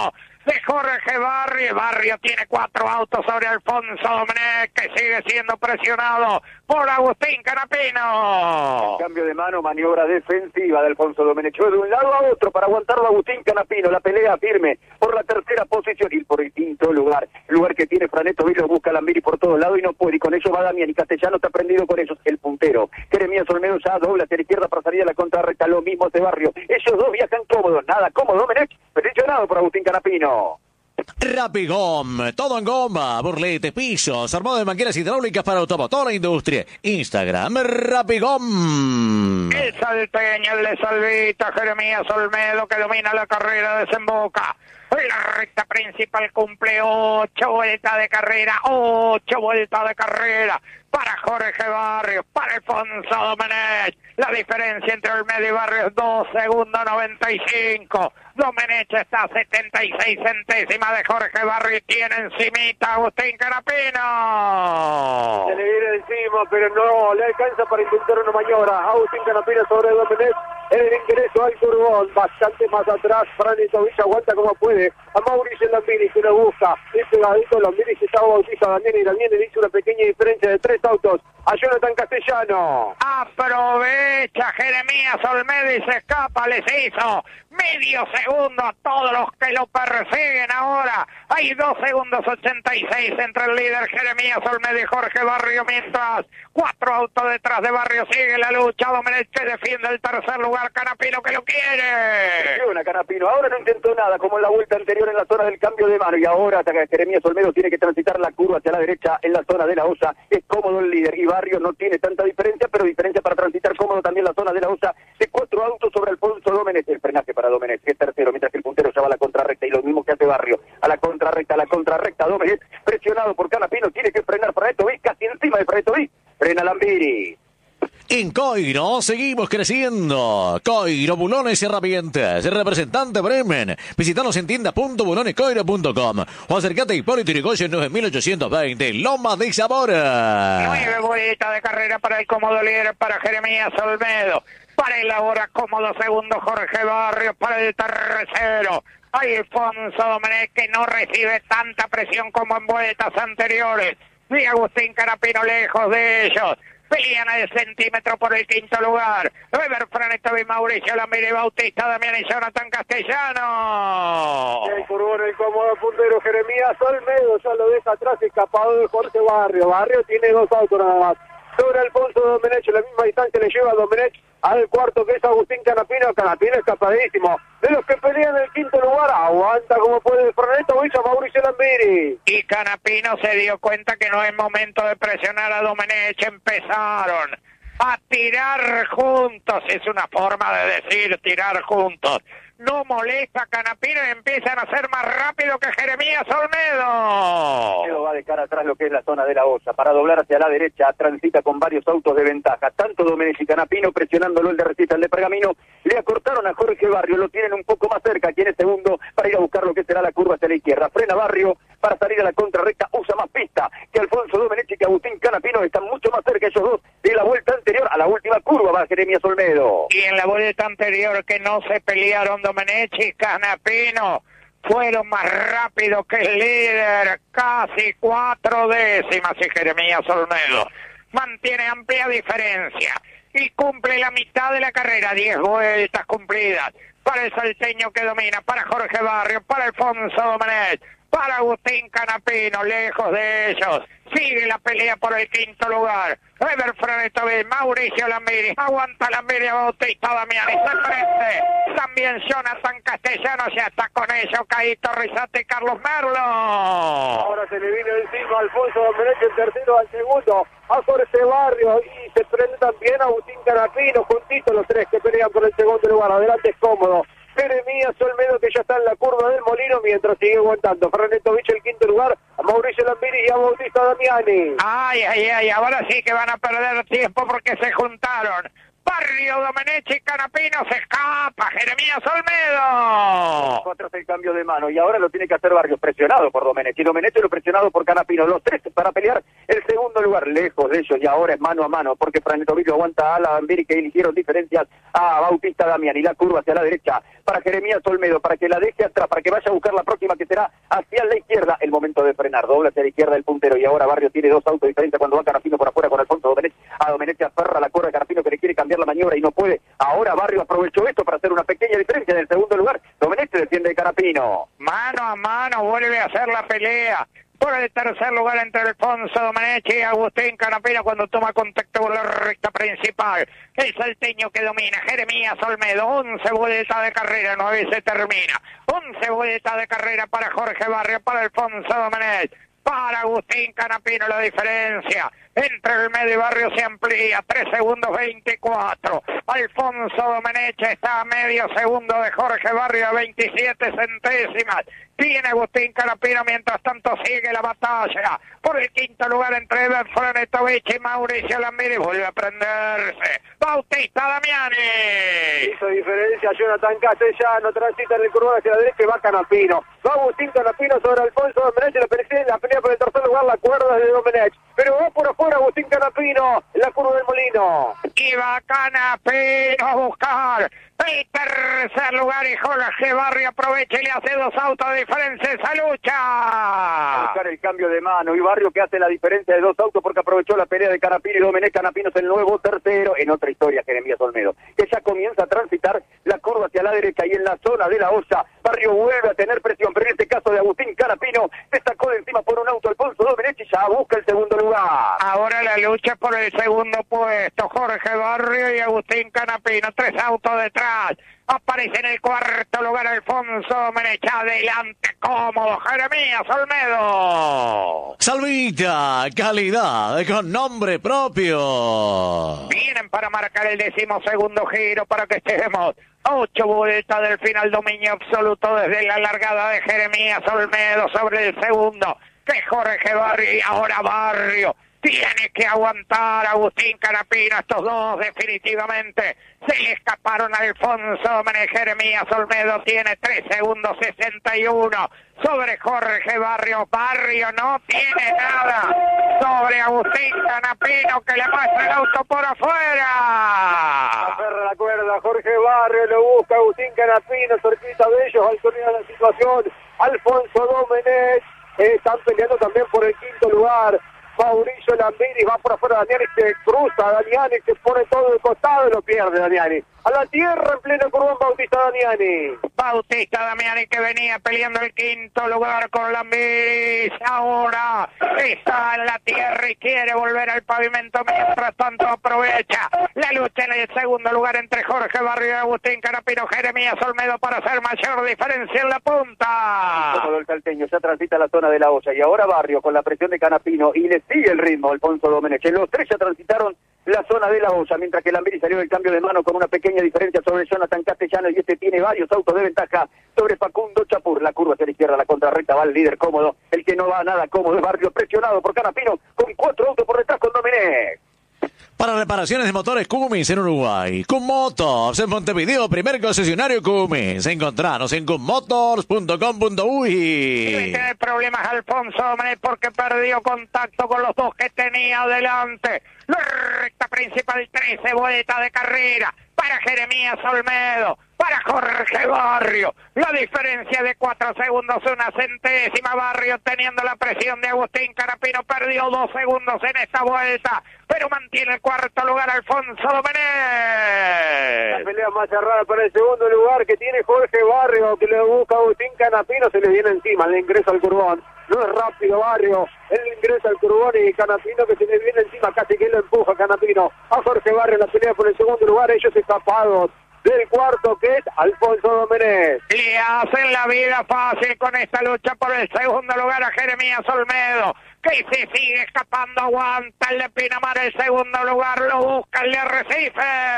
de Jorge Barrio. Barrio tiene 4 autos sobre Alfonso Domenech, que sigue siendo presionado por Agustín Canapino. Cambio de mano, maniobra defensiva de Alfonso Domenech. De un lado a otro para aguantarlo Agustín Canapino. La pelea firme por la tercera posición y por el quinto lugar. El lugar que tiene Franeto Vilo, busca a Lambiri por todos lados y no puede. Y con eso va Damián y Castellano está prendido con ellos. El puntero. Jeremías Olmedo ya dobla hacia la izquierda para salir a la contrarrecta. Lo mismo de Barrio. Ellos dos viajan cómodos. Nada cómodo Domenech, presionado por Agustín Canapino. Rapigom, todo en goma, burletes, pisos, armado de mangueras hidráulicas para automotor e industria. Instagram, Rapigom. El salteño, el de Salvita, Jeremías Olmedo, que domina la carrera, desemboca. La recta principal cumple 8 vueltas de carrera, 8 vueltas de carrera. Para Jorge Barrios, para Alfonso Domenech. La diferencia entre Olmedo y Barrios, 2 segundos 95. Domenech está a 76 centésimas de Jorge Barrios y tiene encimita Agustín Canapino. Se le viene encima, pero no le alcanza para intentar una maniobra. Agustín Canapino sobre Domenech. En el ingreso al curbón, bastante más atrás, Franeto Villa aguanta como puede a Mauricio Lambiri, que lo busca, es pegadito, Lambiri se estaba bautizando a Damián y Damián le hizo una pequeña diferencia de 3 autos a Jonathan Castellano. Aprovecha Jeremías Olmedo y se escapa, les hizo medio segundo a todos los que lo persiguen ahora. Hay 2 segundos 86 entre el líder Jeremías Olmedo y Jorge Barrio, mientras 4 autos detrás de Barrio. Sigue la lucha, Domenech que defiende el tercer lugar, Canapino que lo quiere. Canapino, ahora no intentó nada como en la vuelta anterior en la zona del cambio de mano, y ahora Jeremías Olmedo tiene que transitar la curva hacia la derecha en la zona de la OSA. Es cómodo el líder y Barrio no tiene tanta diferencia, pero diferencia para transitar cómodo también la zona de la OSA de 4 autos sobre Alfonso Domenech. El frenaje para Domenech, que es tercero, mientras que el puntero ya va a la contrarrecta, y lo mismo que hace Barrio, a la contrarrecta, Domenech, presionado por Canapino, tiene que frenar Franeto Vic, casi encima de Franeto Vic, frena Lambiri. En Coiro seguimos creciendo. Coiro, bulones y herramientas. Representante Bremen. Visítanos en tienda.bulonescoiro.com o acércate a Hipólito Yrigoyen 9820, Loma de Zamora. 9 vueltas de carrera para el cómodo líder, para Jeremías Olmedo. Para el ahora cómodo segundo Jorge Barrios, para el tercero Alfonso Domenech, que no recibe tanta presión como en vueltas anteriores. Y Agustín Canapino lejos de ellos. Pelean al centímetro por el quinto lugar. Weber, Franeto y Mauricio Lambiri, Bautista, Damián y Jonathan Castellano. El curbón, el cómodo puntero Jeremías Olmedo ya lo deja atrás, escapado de Jorge Barrio. Barrio tiene 2 autos nada más. Sobre Alfonso Domenech, la misma distancia le lleva a Domenech al cuarto, que es Agustín Canapino. Canapino escapadísimo. De los que pelean el quinto lugar, aguanta como puede el Franeto Villa, Mauricio Lambiri. Y Canapino se dio cuenta que no es momento de presionar a Domenech. Empezaron a tirar juntos. Es una forma de decir tirar juntos. No molesta a Canapino y empiezan a ser más rápido que Jeremías Olmedo. Va de cara atrás lo que es la zona de la OSA. Para doblar hacia la derecha, transita con varios autos de ventaja. Tanto Domenech y Canapino presionándolo el de Recital de Pergamino. Le acortaron a Jorge Barrio, lo tienen un poco más cerca, aquí en el segundo, para ir a buscar lo que será la curva hacia la izquierda. Frena Barrio para salir a la contrarrecta, usa más pista que Alfonso Domenech y que Agustín Canapino. Están mucho más cerca ellos dos de la vuelta anterior a la última curva, va Jeremías Olmedo. Y en la vuelta anterior, que no se pelearon Domenech y Canapino, fueron más rápidos que el líder, casi 4 décimas, y Jeremías Olmedo mantiene amplia diferencia y cumple la mitad de la carrera, 10 vueltas cumplidas para el salteño que domina, para Jorge Barrio, para Alfonso Domenech, para Agustín Canapino, lejos de ellos. Sigue la pelea por el quinto lugar. Weber, Franeto, Mauricio Lambiri, aguanta Lambiri, Bautista, Damián, está frente. También Jonathan Castellano, ya está con ellos, Caíto Rizate y Carlos Merlo. Ahora se le vino encima Alfonso Domenech, el tercero al segundo, a Jorge Barrio, y se prende también a Agustín Canapino, juntitos los 3 que pelean por el segundo lugar. Adelante es cómodo Jeremías Olmedo, que ya está en la curva del Molino, mientras sigue aguantando Franeto Vich el quinto lugar, a Mauricio Lambiri y a Bautista Damiani. Ay, ahora sí que van a perder tiempo porque se juntaron Barrio, Domenech y Canapino, se escapa Jeremías Olmedo. 4 es el cambio de mano y ahora lo tiene que hacer Barrio, presionado por Domenech y Domenech lo presionado por Canapino, los tres para pelear el segundo lugar, lejos de ellos y ahora es mano a mano porque Franetovic aguanta a la Ambiri que eligieron diferencias a Bautista Damián y la curva hacia la derecha para Jeremías Olmedo, para que la deje atrás, para que vaya a buscar la próxima que será hacia la izquierda, el momento de frenar, dobla hacia la izquierda el puntero y ahora Barrio tiene 2 autos diferentes cuando va Canapino por afuera con Alfonso Domenech, a Domenech se aferra la curva de Canapino que le quiere cambiar la maniobra y no puede, ahora Barrio aprovechó esto para hacer una pequeña diferencia en el segundo lugar, Domenech se defiende de Canapino. Mano a mano vuelve a hacer la pelea por el tercer lugar entre Alfonso Domenech y Agustín Canapino cuando toma contacto con la recta principal. El salteño que domina, Jeremías Olmedo, 11 vueltas de carrera, 9 se termina. 11 vueltas de carrera para Jorge Barrio, para Alfonso Domenech. Para Agustín Canapino la diferencia entre el medio y Barrio se amplía, 3 segundos 24. Alfonso Domenech está a medio segundo de Jorge Barrio a 27 centésimas. Tiene Agustín Canapino, mientras tanto sigue la batalla por el quinto lugar entre Eber Franetovic y Mauricio Lambiri. Vuelve a prenderse Bautista Damiani. Hizo diferencia Jonathan Castellano, transita en el curvado hacia la derecha y va Canapino. Va Agustín Canapino sobre Alfonso Domenech, la pelea por el tercer lugar, la cuerda de Domenech. Pero va por afuera Agustín Canapino en la curva del Molino. Y va Canapino a buscar el tercer lugar y Jorge Barrio aprovecha y le hace 2 autos de diferencia esa lucha. A buscar el cambio de mano y Barrio que hace la diferencia de 2 autos porque aprovechó la pelea de Canapino y Domenech. Canapino es el nuevo tercero en otra historia, Jeremías Olmedo, que ya comienza a transitar la curva hacia la derecha y en la zona de la hoya Barrio vuelve a tener presión, pero en este caso de Agustín Canapino se sacó de encima por un auto Alfonso Domenech y ya busca el segundo lugar. Ahora la lucha por el segundo puesto, Jorge Barrio y Agustín Canapino, 3 autos detrás. Aparece en el cuarto lugar Alfonso Domenech, adelante cómodo Jeremías Olmedo. Salvita, calidad con nombre propio. Vienen para marcar el 12º giro para que estemos 8 vueltas del final, dominio absoluto desde la largada de Jeremías Olmedo sobre el segundo, que Jorge Barrio y ahora Barrio. Tiene que aguantar Agustín Canapino, estos dos definitivamente se le escaparon a Alfonso Domenech. Jeremías Olmedo tiene 3 segundos 61 sobre Jorge Barrio. Barrio no tiene nada sobre Agustín Canapino que le muestra el auto por afuera. Aferra la cuerda, Jorge Barrio lo busca Agustín Canapino, cerquita de ellos al torneo de la situación. Alfonso Domenech están peleando también por el quinto lugar. Mauricio Lambiri va por afuera, Damiani se cruza, Damiani se pone todo de costado y lo pierde Damiani. A la tierra en pleno curvón Bautista Damiani. Bautista Damiani que venía peleando el quinto lugar con Lambiri, ahora está en la tierra y quiere volver al pavimento, mientras tanto aprovecha la lucha en el segundo lugar entre Jorge Barrio y Agustín Canapino. Jeremías Olmedo para hacer mayor diferencia en la punta. Todo el salteño ya transita la zona de la olla y ahora Barrio con la presión de Canapino y le sigue el ritmo Alfonso Domenech. Los tres ya transitaron la zona de la olla, mientras que Lambiri salió del cambio de mano con una pequeña diferencia sobre Jonathan Castellano y este tiene varios autos de ventaja sobre Facundo Chapur. La curva hacia la izquierda, la contrarrecta, va el líder cómodo, el que no va nada cómodo es Barrio, presionado por Canapino con 4 autos por detrás con Domenech. Para reparaciones de motores Cummins en Uruguay, Cum Motors en Montevideo, primer concesionario Cummins. Encontranos en cummotors.com.uy. Debe tener problemas Alfonso Domenech porque perdió contacto con los dos que tenía adelante. La recta principal, 13 vueltas de carrera para Jeremías Olmedo, para Jorge Barrio. La diferencia de 4 segundos, 1 centésima. Barrio teniendo la presión de Agustín Canapino, perdió 2 segundos en esta vuelta, pero mantiene el cuarto lugar Alfonso Domenech. La pelea más cerrada para el segundo lugar que tiene Jorge Barrio, que le busca Agustín Canapino, se le viene encima, le ingresa al curvón. No es rápido Barrio, él ingresa al curvón y Canapino que se le viene encima, casi que lo empuja Canapino a Jorge Barrio en la pelea por el segundo lugar, ellos escapados del cuarto que es Alfonso Domenech. Le hacen la vida fácil con esta lucha por el segundo lugar a Jeremías Olmedo, que se sigue escapando, aguanta el de Pinamar el segundo lugar, lo busca el de Arrecife.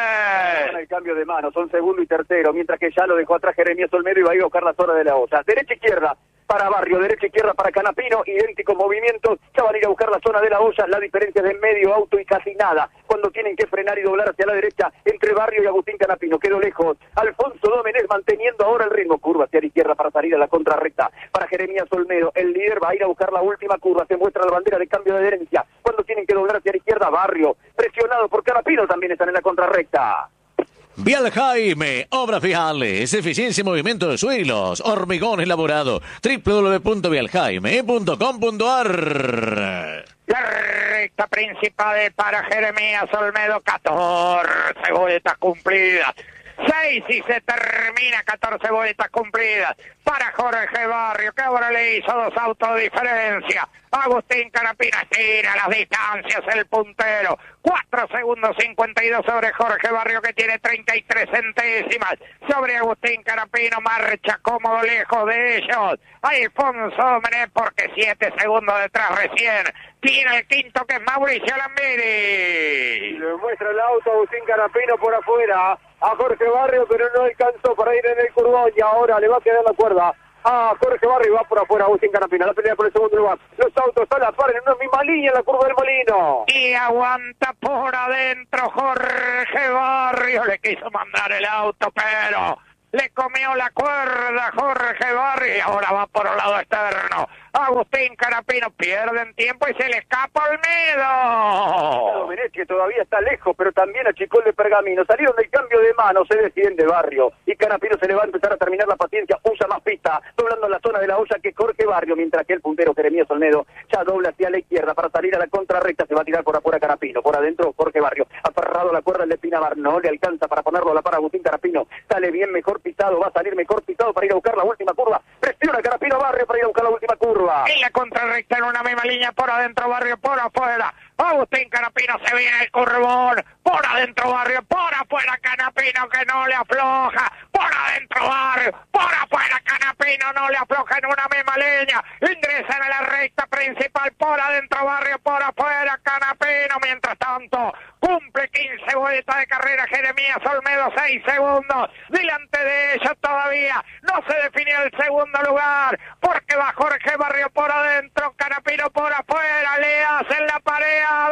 El cambio de mano, son segundo y tercero, mientras que ya lo dejó atrás Jeremías Olmedo y va a ir a buscar la zona de la olla. Derecha izquierda para Barrio, derecha izquierda para Canapino, idénticos movimientos, ya van a ir a buscar la zona de la olla, la diferencia de medio auto y casi nada. cuando tienen que frenar y doblar hacia la derecha entre Barrio y Agustín Canapino. Quedó lejos Alfonso Domenech manteniendo ahora el ritmo. Curva hacia la izquierda para salir a la contrarrecta. Para Jeremías Olmedo, el líder va a ir a buscar la última curva. Se muestra la bandera de cambio de adherencia. Cuando tienen que doblar hacia la izquierda, Barrio, presionado por Canapino, también están en la contrarrecta. Vial Jaime, obras viales, eficiencia y movimiento de suelos, hormigón elaborado, www.vialjaime.com.ar. La recta principal para Jeremías Olmedo, 14 vueltas cumplidas. 6 y se termina, 14 vueltas cumplidas para Jorge Barrio, que ahora le hizo 2 autos de diferencia. Agustín Canapino estira las distancias, el puntero. 4 segundos 52 sobre Jorge Barrio, que tiene 33 centésimas. Sobre Agustín Canapino, marcha cómodo lejos de ellos Alfonso Domenech, porque 7 segundos detrás recién tiene el quinto, que es Mauricio Lambiri. Le muestra el auto Agustín Canapino por afuera a Jorge Barrio, pero no alcanzó para ir en el curvón y ahora le va a quedar la cuerda a Jorge Barrio y va por afuera Agustín Canapino. La pelea por el segundo lugar. Los autos a la par en una misma línea en la curva del Molino. Y aguanta por adentro Jorge Barrio. Le quiso mandar el auto, pero le comió la cuerda Jorge Barrio y ahora va por el lado externo. Agustín Canapino pierde en tiempo y se le escapa Olmedo. Domenech, que todavía está lejos, pero también achicó el de Pergamino. Salieron del cambio de mano, se defiende Barrio. Y Canapino se le va a empezar a terminar la paciencia. Usa más pista, doblando la zona de la olla que Jorge Barrio, mientras que el puntero Jeremías Olmedo ya dobla hacia la izquierda para salir a la contrarrecta. Se va a tirar por afuera Canapino. Por adentro Jorge Barrio. Aferrado a la cuerda el de Pinamar. No le alcanza para ponerlo a la par a Agustín Canapino. Sale bien, mejor pisado. Va a salir mejor pisado para ir a buscar la última curva. Presiona Canapino Barrio para ir a buscar la última curva. En la contrarrecta en una misma línea, por adentro Barrio, por afuera Agustín Canapino, se viene el curvón, por adentro Barrio, por afuera Canapino, que no le afloja, por adentro Barrio, por afuera Canapino, no le afloja en una misma línea, ingresan a la recta principal, por adentro Barrio, por afuera Canapino. Mientras tanto cumple 15 vueltas de carrera Jeremías Olmedo, 6 segundos delante de ellos. Todavía no se definió el segundo lugar, porque va Jorge Barrio por adentro, Canapino por afuera, le hacen la pared a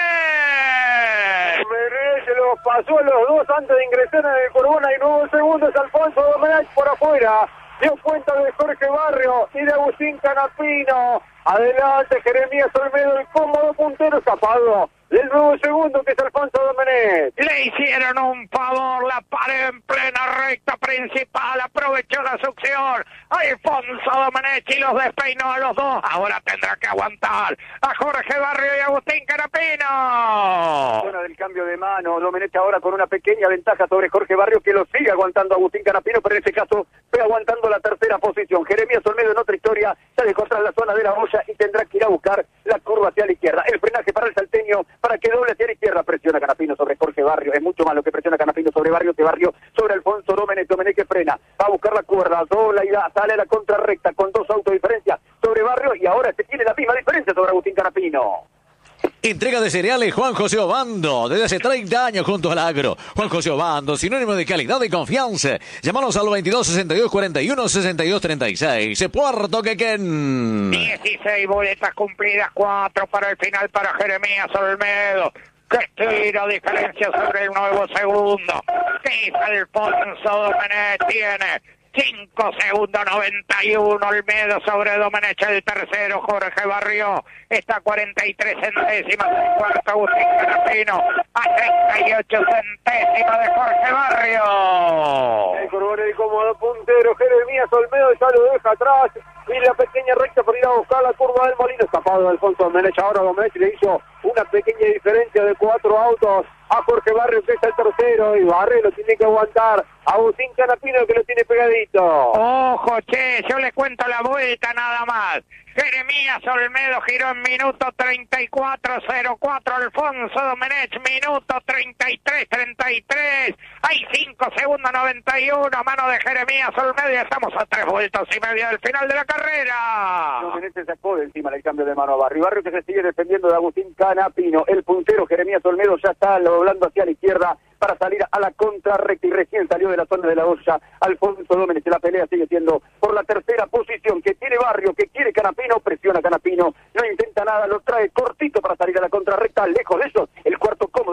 Domenech. Domenech los pasó a los dos antes de ingresar en el curvón. Hay 9 segundos. Alfonso Domenech por afuera. Dio cuenta de Jorge Barrio y de Agustín Canapino. Adelante Jeremías Olmedo, el cómodo puntero, escapado del nuevo segundo, que es Alfonso Domenech. Le hicieron un favor, la pared en plena recta principal, aprovechó la succión Alfonso Domenech y los despeinó a los dos. Ahora tendrá que aguantar a Jorge Barrio y Agustín Canapino. Zona del cambio de mano, Domenech ahora con una pequeña ventaja sobre Jorge Barrio, que lo sigue aguantando Agustín Canapino, pero en este caso fue aguantando la tercera posición. Jeremías Olmedo en otra historia, ya dejó atrás la zona de la olla y tendrá que ir a buscar la curva hacia la izquierda. El frenaje para el salteño, para que doble hacia la izquierda. Presiona Canapino sobre Jorge Barrio. Es mucho más lo que presiona Canapino sobre Barrio que Barrio sobre Alfonso Domenech. Domenech que frena, va a buscar la cuerda, dobla y da, sale a la contrarrecta con 2 autos de diferencia sobre Barrio, y ahora se tiene la misma diferencia sobre Agustín Canapino. Entrega de cereales Juan José Obando, desde hace 30 años junto al agro. Juan José Obando, sinónimo de calidad y confianza. Llámanos al 22 62 41 62 36. Puerto Quequén. 16 boletas cumplidas, 4 para el final para Jeremías Olmedo, que tira diferencia sobre el nuevo segundo, que es Alfonso Domenech. Tiene 5 segundos 91 Olmedo sobre Domenech. El tercero Jorge Barrio está a 43 centésimas del cuarto Agustín Canapino, a 38 centésimas de Jorge Barrio. El curvón, el cómodo puntero Jeremías Olmedo ya lo deja atrás, y la pequeña recta para ir a buscar la curva del Molino, escapado de Alfonso Domenech. Ahora Domenech le hizo una pequeña diferencia de 4 autos a Jorge Barrio, que es el tercero, y Barrio lo tiene que aguantar Agustín Canapino, que lo tiene pegadito. Ojo, che, yo le cuento la vuelta nada más. Jeremías Olmedo giró en minuto 34.04, Alfonso Domenech minuto 33.33, hay 5 segundos 91 a mano de Jeremías Olmedo y estamos a 3 vueltas y media del final de la carrera. Domenech se sacó de encima del cambio de mano a Barrio. Barrio que se sigue defendiendo de Agustín Canapino. El puntero Jeremías Olmedo ya está doblando hacia la izquierda para salir a la contrarrecta, y recién salió de la zona de la olla Alfonso Domenech. La pelea sigue siendo por la tercera posición, que tiene Barrio, que quiere Canapino, presiona Canapino, no intenta nada, lo trae cortito para salir a la contrarrecta. Lejos de eso, el cuarto cómodo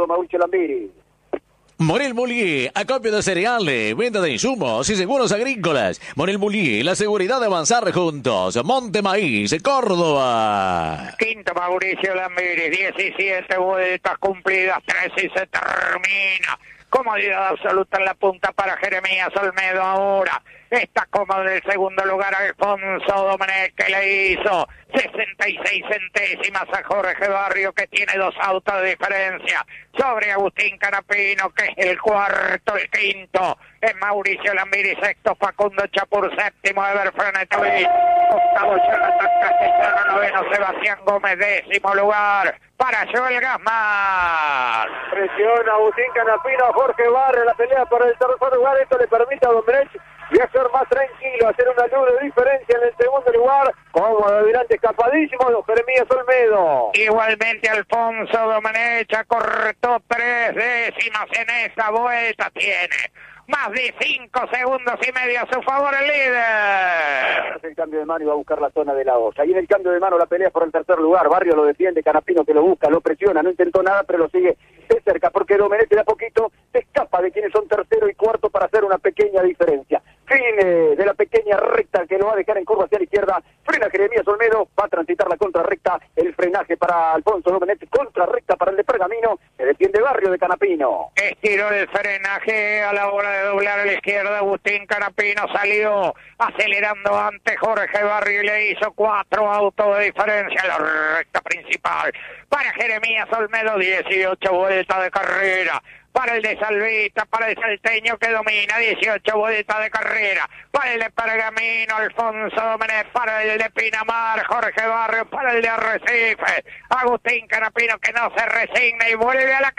Mauricio Lambiri. Morel Bullier, acopio de cereales, venta de insumos y seguros agrícolas. Morel Bullier, la seguridad de avanzar juntos. Monte Maíz, Córdoba. Quinto Mauricio Lambiri, 17 vueltas cumplidas, 13 y se termina. Comodidad absoluta en la punta para Jeremías Olmedo ahora. Está cómodo en el segundo lugar Alfonso Domenech, que le hizo 66 centésimas a Jorge Barrio, que tiene 2 autos de diferencia sobre Agustín Canapino, que es el cuarto, el quinto es Mauricio Lambiri, sexto Facundo Chapur, séptimo Eber Frenetovich, octavo Jonathan Castellano, noveno Sebastián Gómez, décimo lugar para Joel Gasman. Presiona Agustín Canapino a Jorge Barrio, la pelea por el tercer lugar. Esto le permite a Domenech viajar más tranquilo, hacer una luz de diferencia en el segundo lugar. Cómodo adelante, escapadísimo de Jeremías Olmedo. Igualmente Alfonso Domenech acortó 3 décimas en esta vuelta, tiene más de 5 segundos y medio a su favor el líder. Hace el cambio de mano y va a buscar la zona de la olla. Y en el cambio de mano la pelea por el tercer lugar. Barrio lo defiende, Canapino que lo busca, lo presiona, no intentó nada, pero lo sigue de cerca, porque Domenech de a poquito se escapa de quienes son tercero y cuarto para hacer una pequeña diferencia. Fin de la pequeña recta que lo va a dejar en curva hacia la izquierda. Frena Jeremías Olmedo, va a transitar la contrarrecta. El frenaje para Alfonso Domenech, contrarrecta para el de Pergamino. Se defiende Barrio de Canapino. Estiró el frenaje a la hora de doblar a la izquierda. Agustín Canapino salió acelerando ante Jorge Barrio y le hizo 4 autos de diferencia. La recta principal para Jeremías Olmedo, 18 vueltas de carrera. Para el de Salvita, para el salteño que domina, 18 vueltas de carrera. Para el de Pergamino, Alfonso Domenech. Para el de Pinamar, Jorge Barrio. Para el de Arrecife, Agustín Canapino, que no se resigna y vuelve a la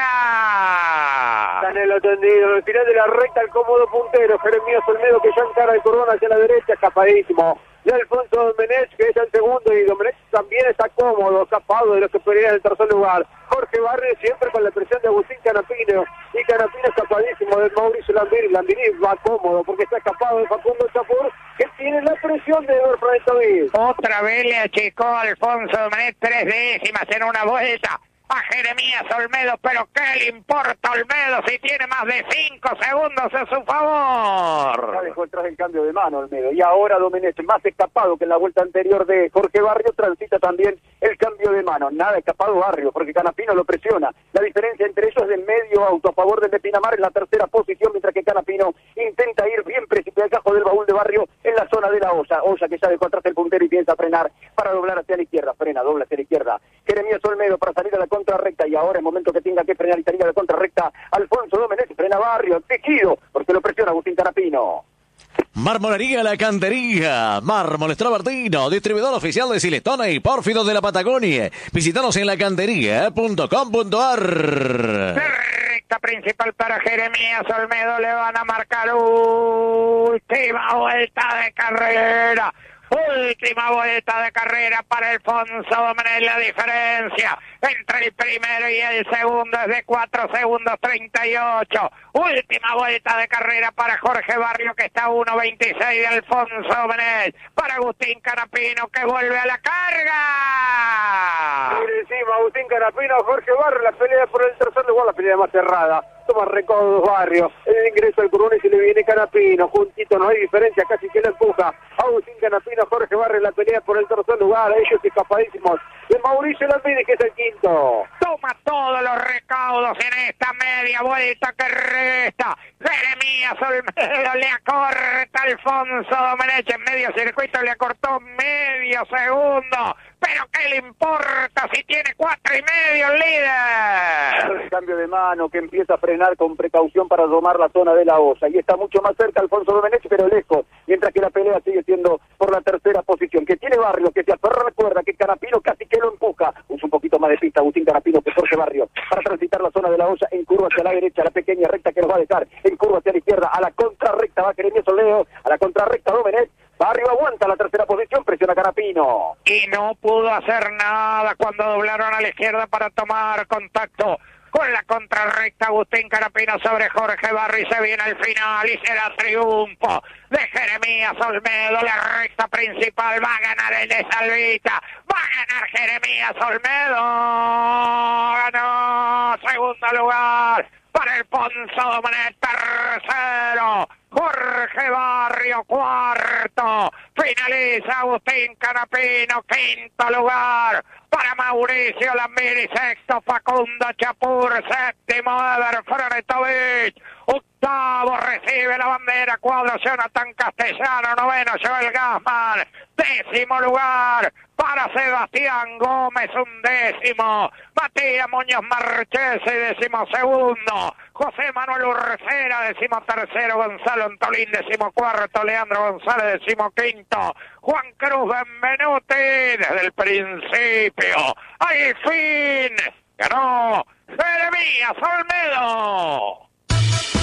carga. Está en el atendido, al final de la recta el cómodo puntero, Jeremías Olmedo, que ya encara el corona hacia la derecha, escapadísimo. Y Alfonso Domenech, que es el segundo, y Domenech también está cómodo, escapado de los que pelean en el tercer lugar. Jorge Barrio siempre con la presión de Agustín Canapino, y Canapino escapadísimo de Mauricio Lambiri. Lambiri va cómodo porque está escapado de Facundo Chapur, que tiene la presión de Eber Frenetovich. Otra vez le achicó Alfonso Domenech 3 décimas en una vuelta a Jeremías Olmedo, pero ¿qué le importa Olmedo si tiene más de 5 segundos a su favor? Ya dejó atrás el cambio de mano Olmedo, y ahora Domenech, más escapado que en la vuelta anterior de Jorge Barrio, transita también el cambio de mano. Nada escapado Barrio, porque Canapino lo presiona. La diferencia entre ellos es de medio auto a favor del de Pinamar en la tercera posición, mientras que Canapino intenta ir bien precipitado al cajo del baúl de Barrio en la zona de la olla. Olla que ya dejó atrás el puntero y piensa frenar para doblar hacia la izquierda. Frena, dobla hacia la izquierda. Jeremías Olmedo para salir a la contrarrecta, y ahora es momento que tenga que frenar y salir a la contrarrecta. Alfonso Domenech frena Barrio, tejido, porque lo presiona Agustín Canapino. Marmolería La Cantería, Mármoles Travertino, distribuidor oficial de Silestone y Pórfido de la Patagonia. Visítanos en lacantería.com.ar. Recta principal para Jeremías Olmedo, le van a marcar última vuelta de carrera. Última vuelta de carrera para Alfonso Domenech. La diferencia entre el primero y el segundo es de 4 segundos 38. Última vuelta de carrera para Jorge Barrio, que está a 1.26 de Alfonso Domenech. Para Agustín Canapino, que vuelve a la carga. Por encima Agustín Canapino, Jorge Barrio, la pelea por el tercer lugar, la pelea más cerrada. Toma recodo Barrio, el ingreso al corona y se le viene Canapino, juntito, no hay diferencia, casi que le empuja Agustín Canapino, Jorge Barrio, la pelea por el tercer lugar, ellos escapadísimos de Mauricio Lambiri, que es el quinto. Toma todos los recaudos en esta media vuelta que resta. Jeremías Olmedo le acorta Alfonso Domenech en medio circuito, le acortó medio segundo. Pero ¿qué le importa si tiene 4,5 el líder? El cambio de mano que empieza a frenar con precaución para domar la zona de la olla. Y está mucho más cerca Alfonso Domenech, pero lejos. Mientras que la pelea sigue siendo por la tercera posición. Que tiene Barrio, que se aferra, recuerda que Canapino casi que lo empuja. Usa un poquito más de pista Agustín Canapino que Jorge Barrio para transitar la zona de la olla en curva hacia la derecha. La pequeña recta que nos va a dejar en curva hacia la izquierda. A la contrarrecta va Jeremías Olmedo. A la contrarrecta Domenech. Barrio aguanta la tercera posición, presiona Canapino. Y no pudo hacer nada cuando doblaron a la izquierda para tomar contacto con la contrarrecta Agustín Canapino sobre Jorge Barri, se viene el final y será triunfo de Jeremías Olmedo. La recta principal va a ganar el de Salvita, va a ganar Jeremías Olmedo, ganó segundo lugar para el Ponzo Domenech, tercero Jorge Barrio, cuarto finaliza Agustín Canapino, quinto lugar para Mauricio Lambiri, sexto Facundo Chapur, séptimo Ever Frenetovich, octavo recibe la bandera cuadro Jonathan Castellano, noveno Joel Gassman, décimo lugar para Sebastián Gómez, undécimo Matías Muñoz Marchese, décimo segundo José Manuel Urcera, décimo tercero Gonzalo Antolín, décimo cuarto Leandro González, décimo quinto Juan Cruz Benvenuti. Desde el principio al fin ganó Jeremías Olmedo.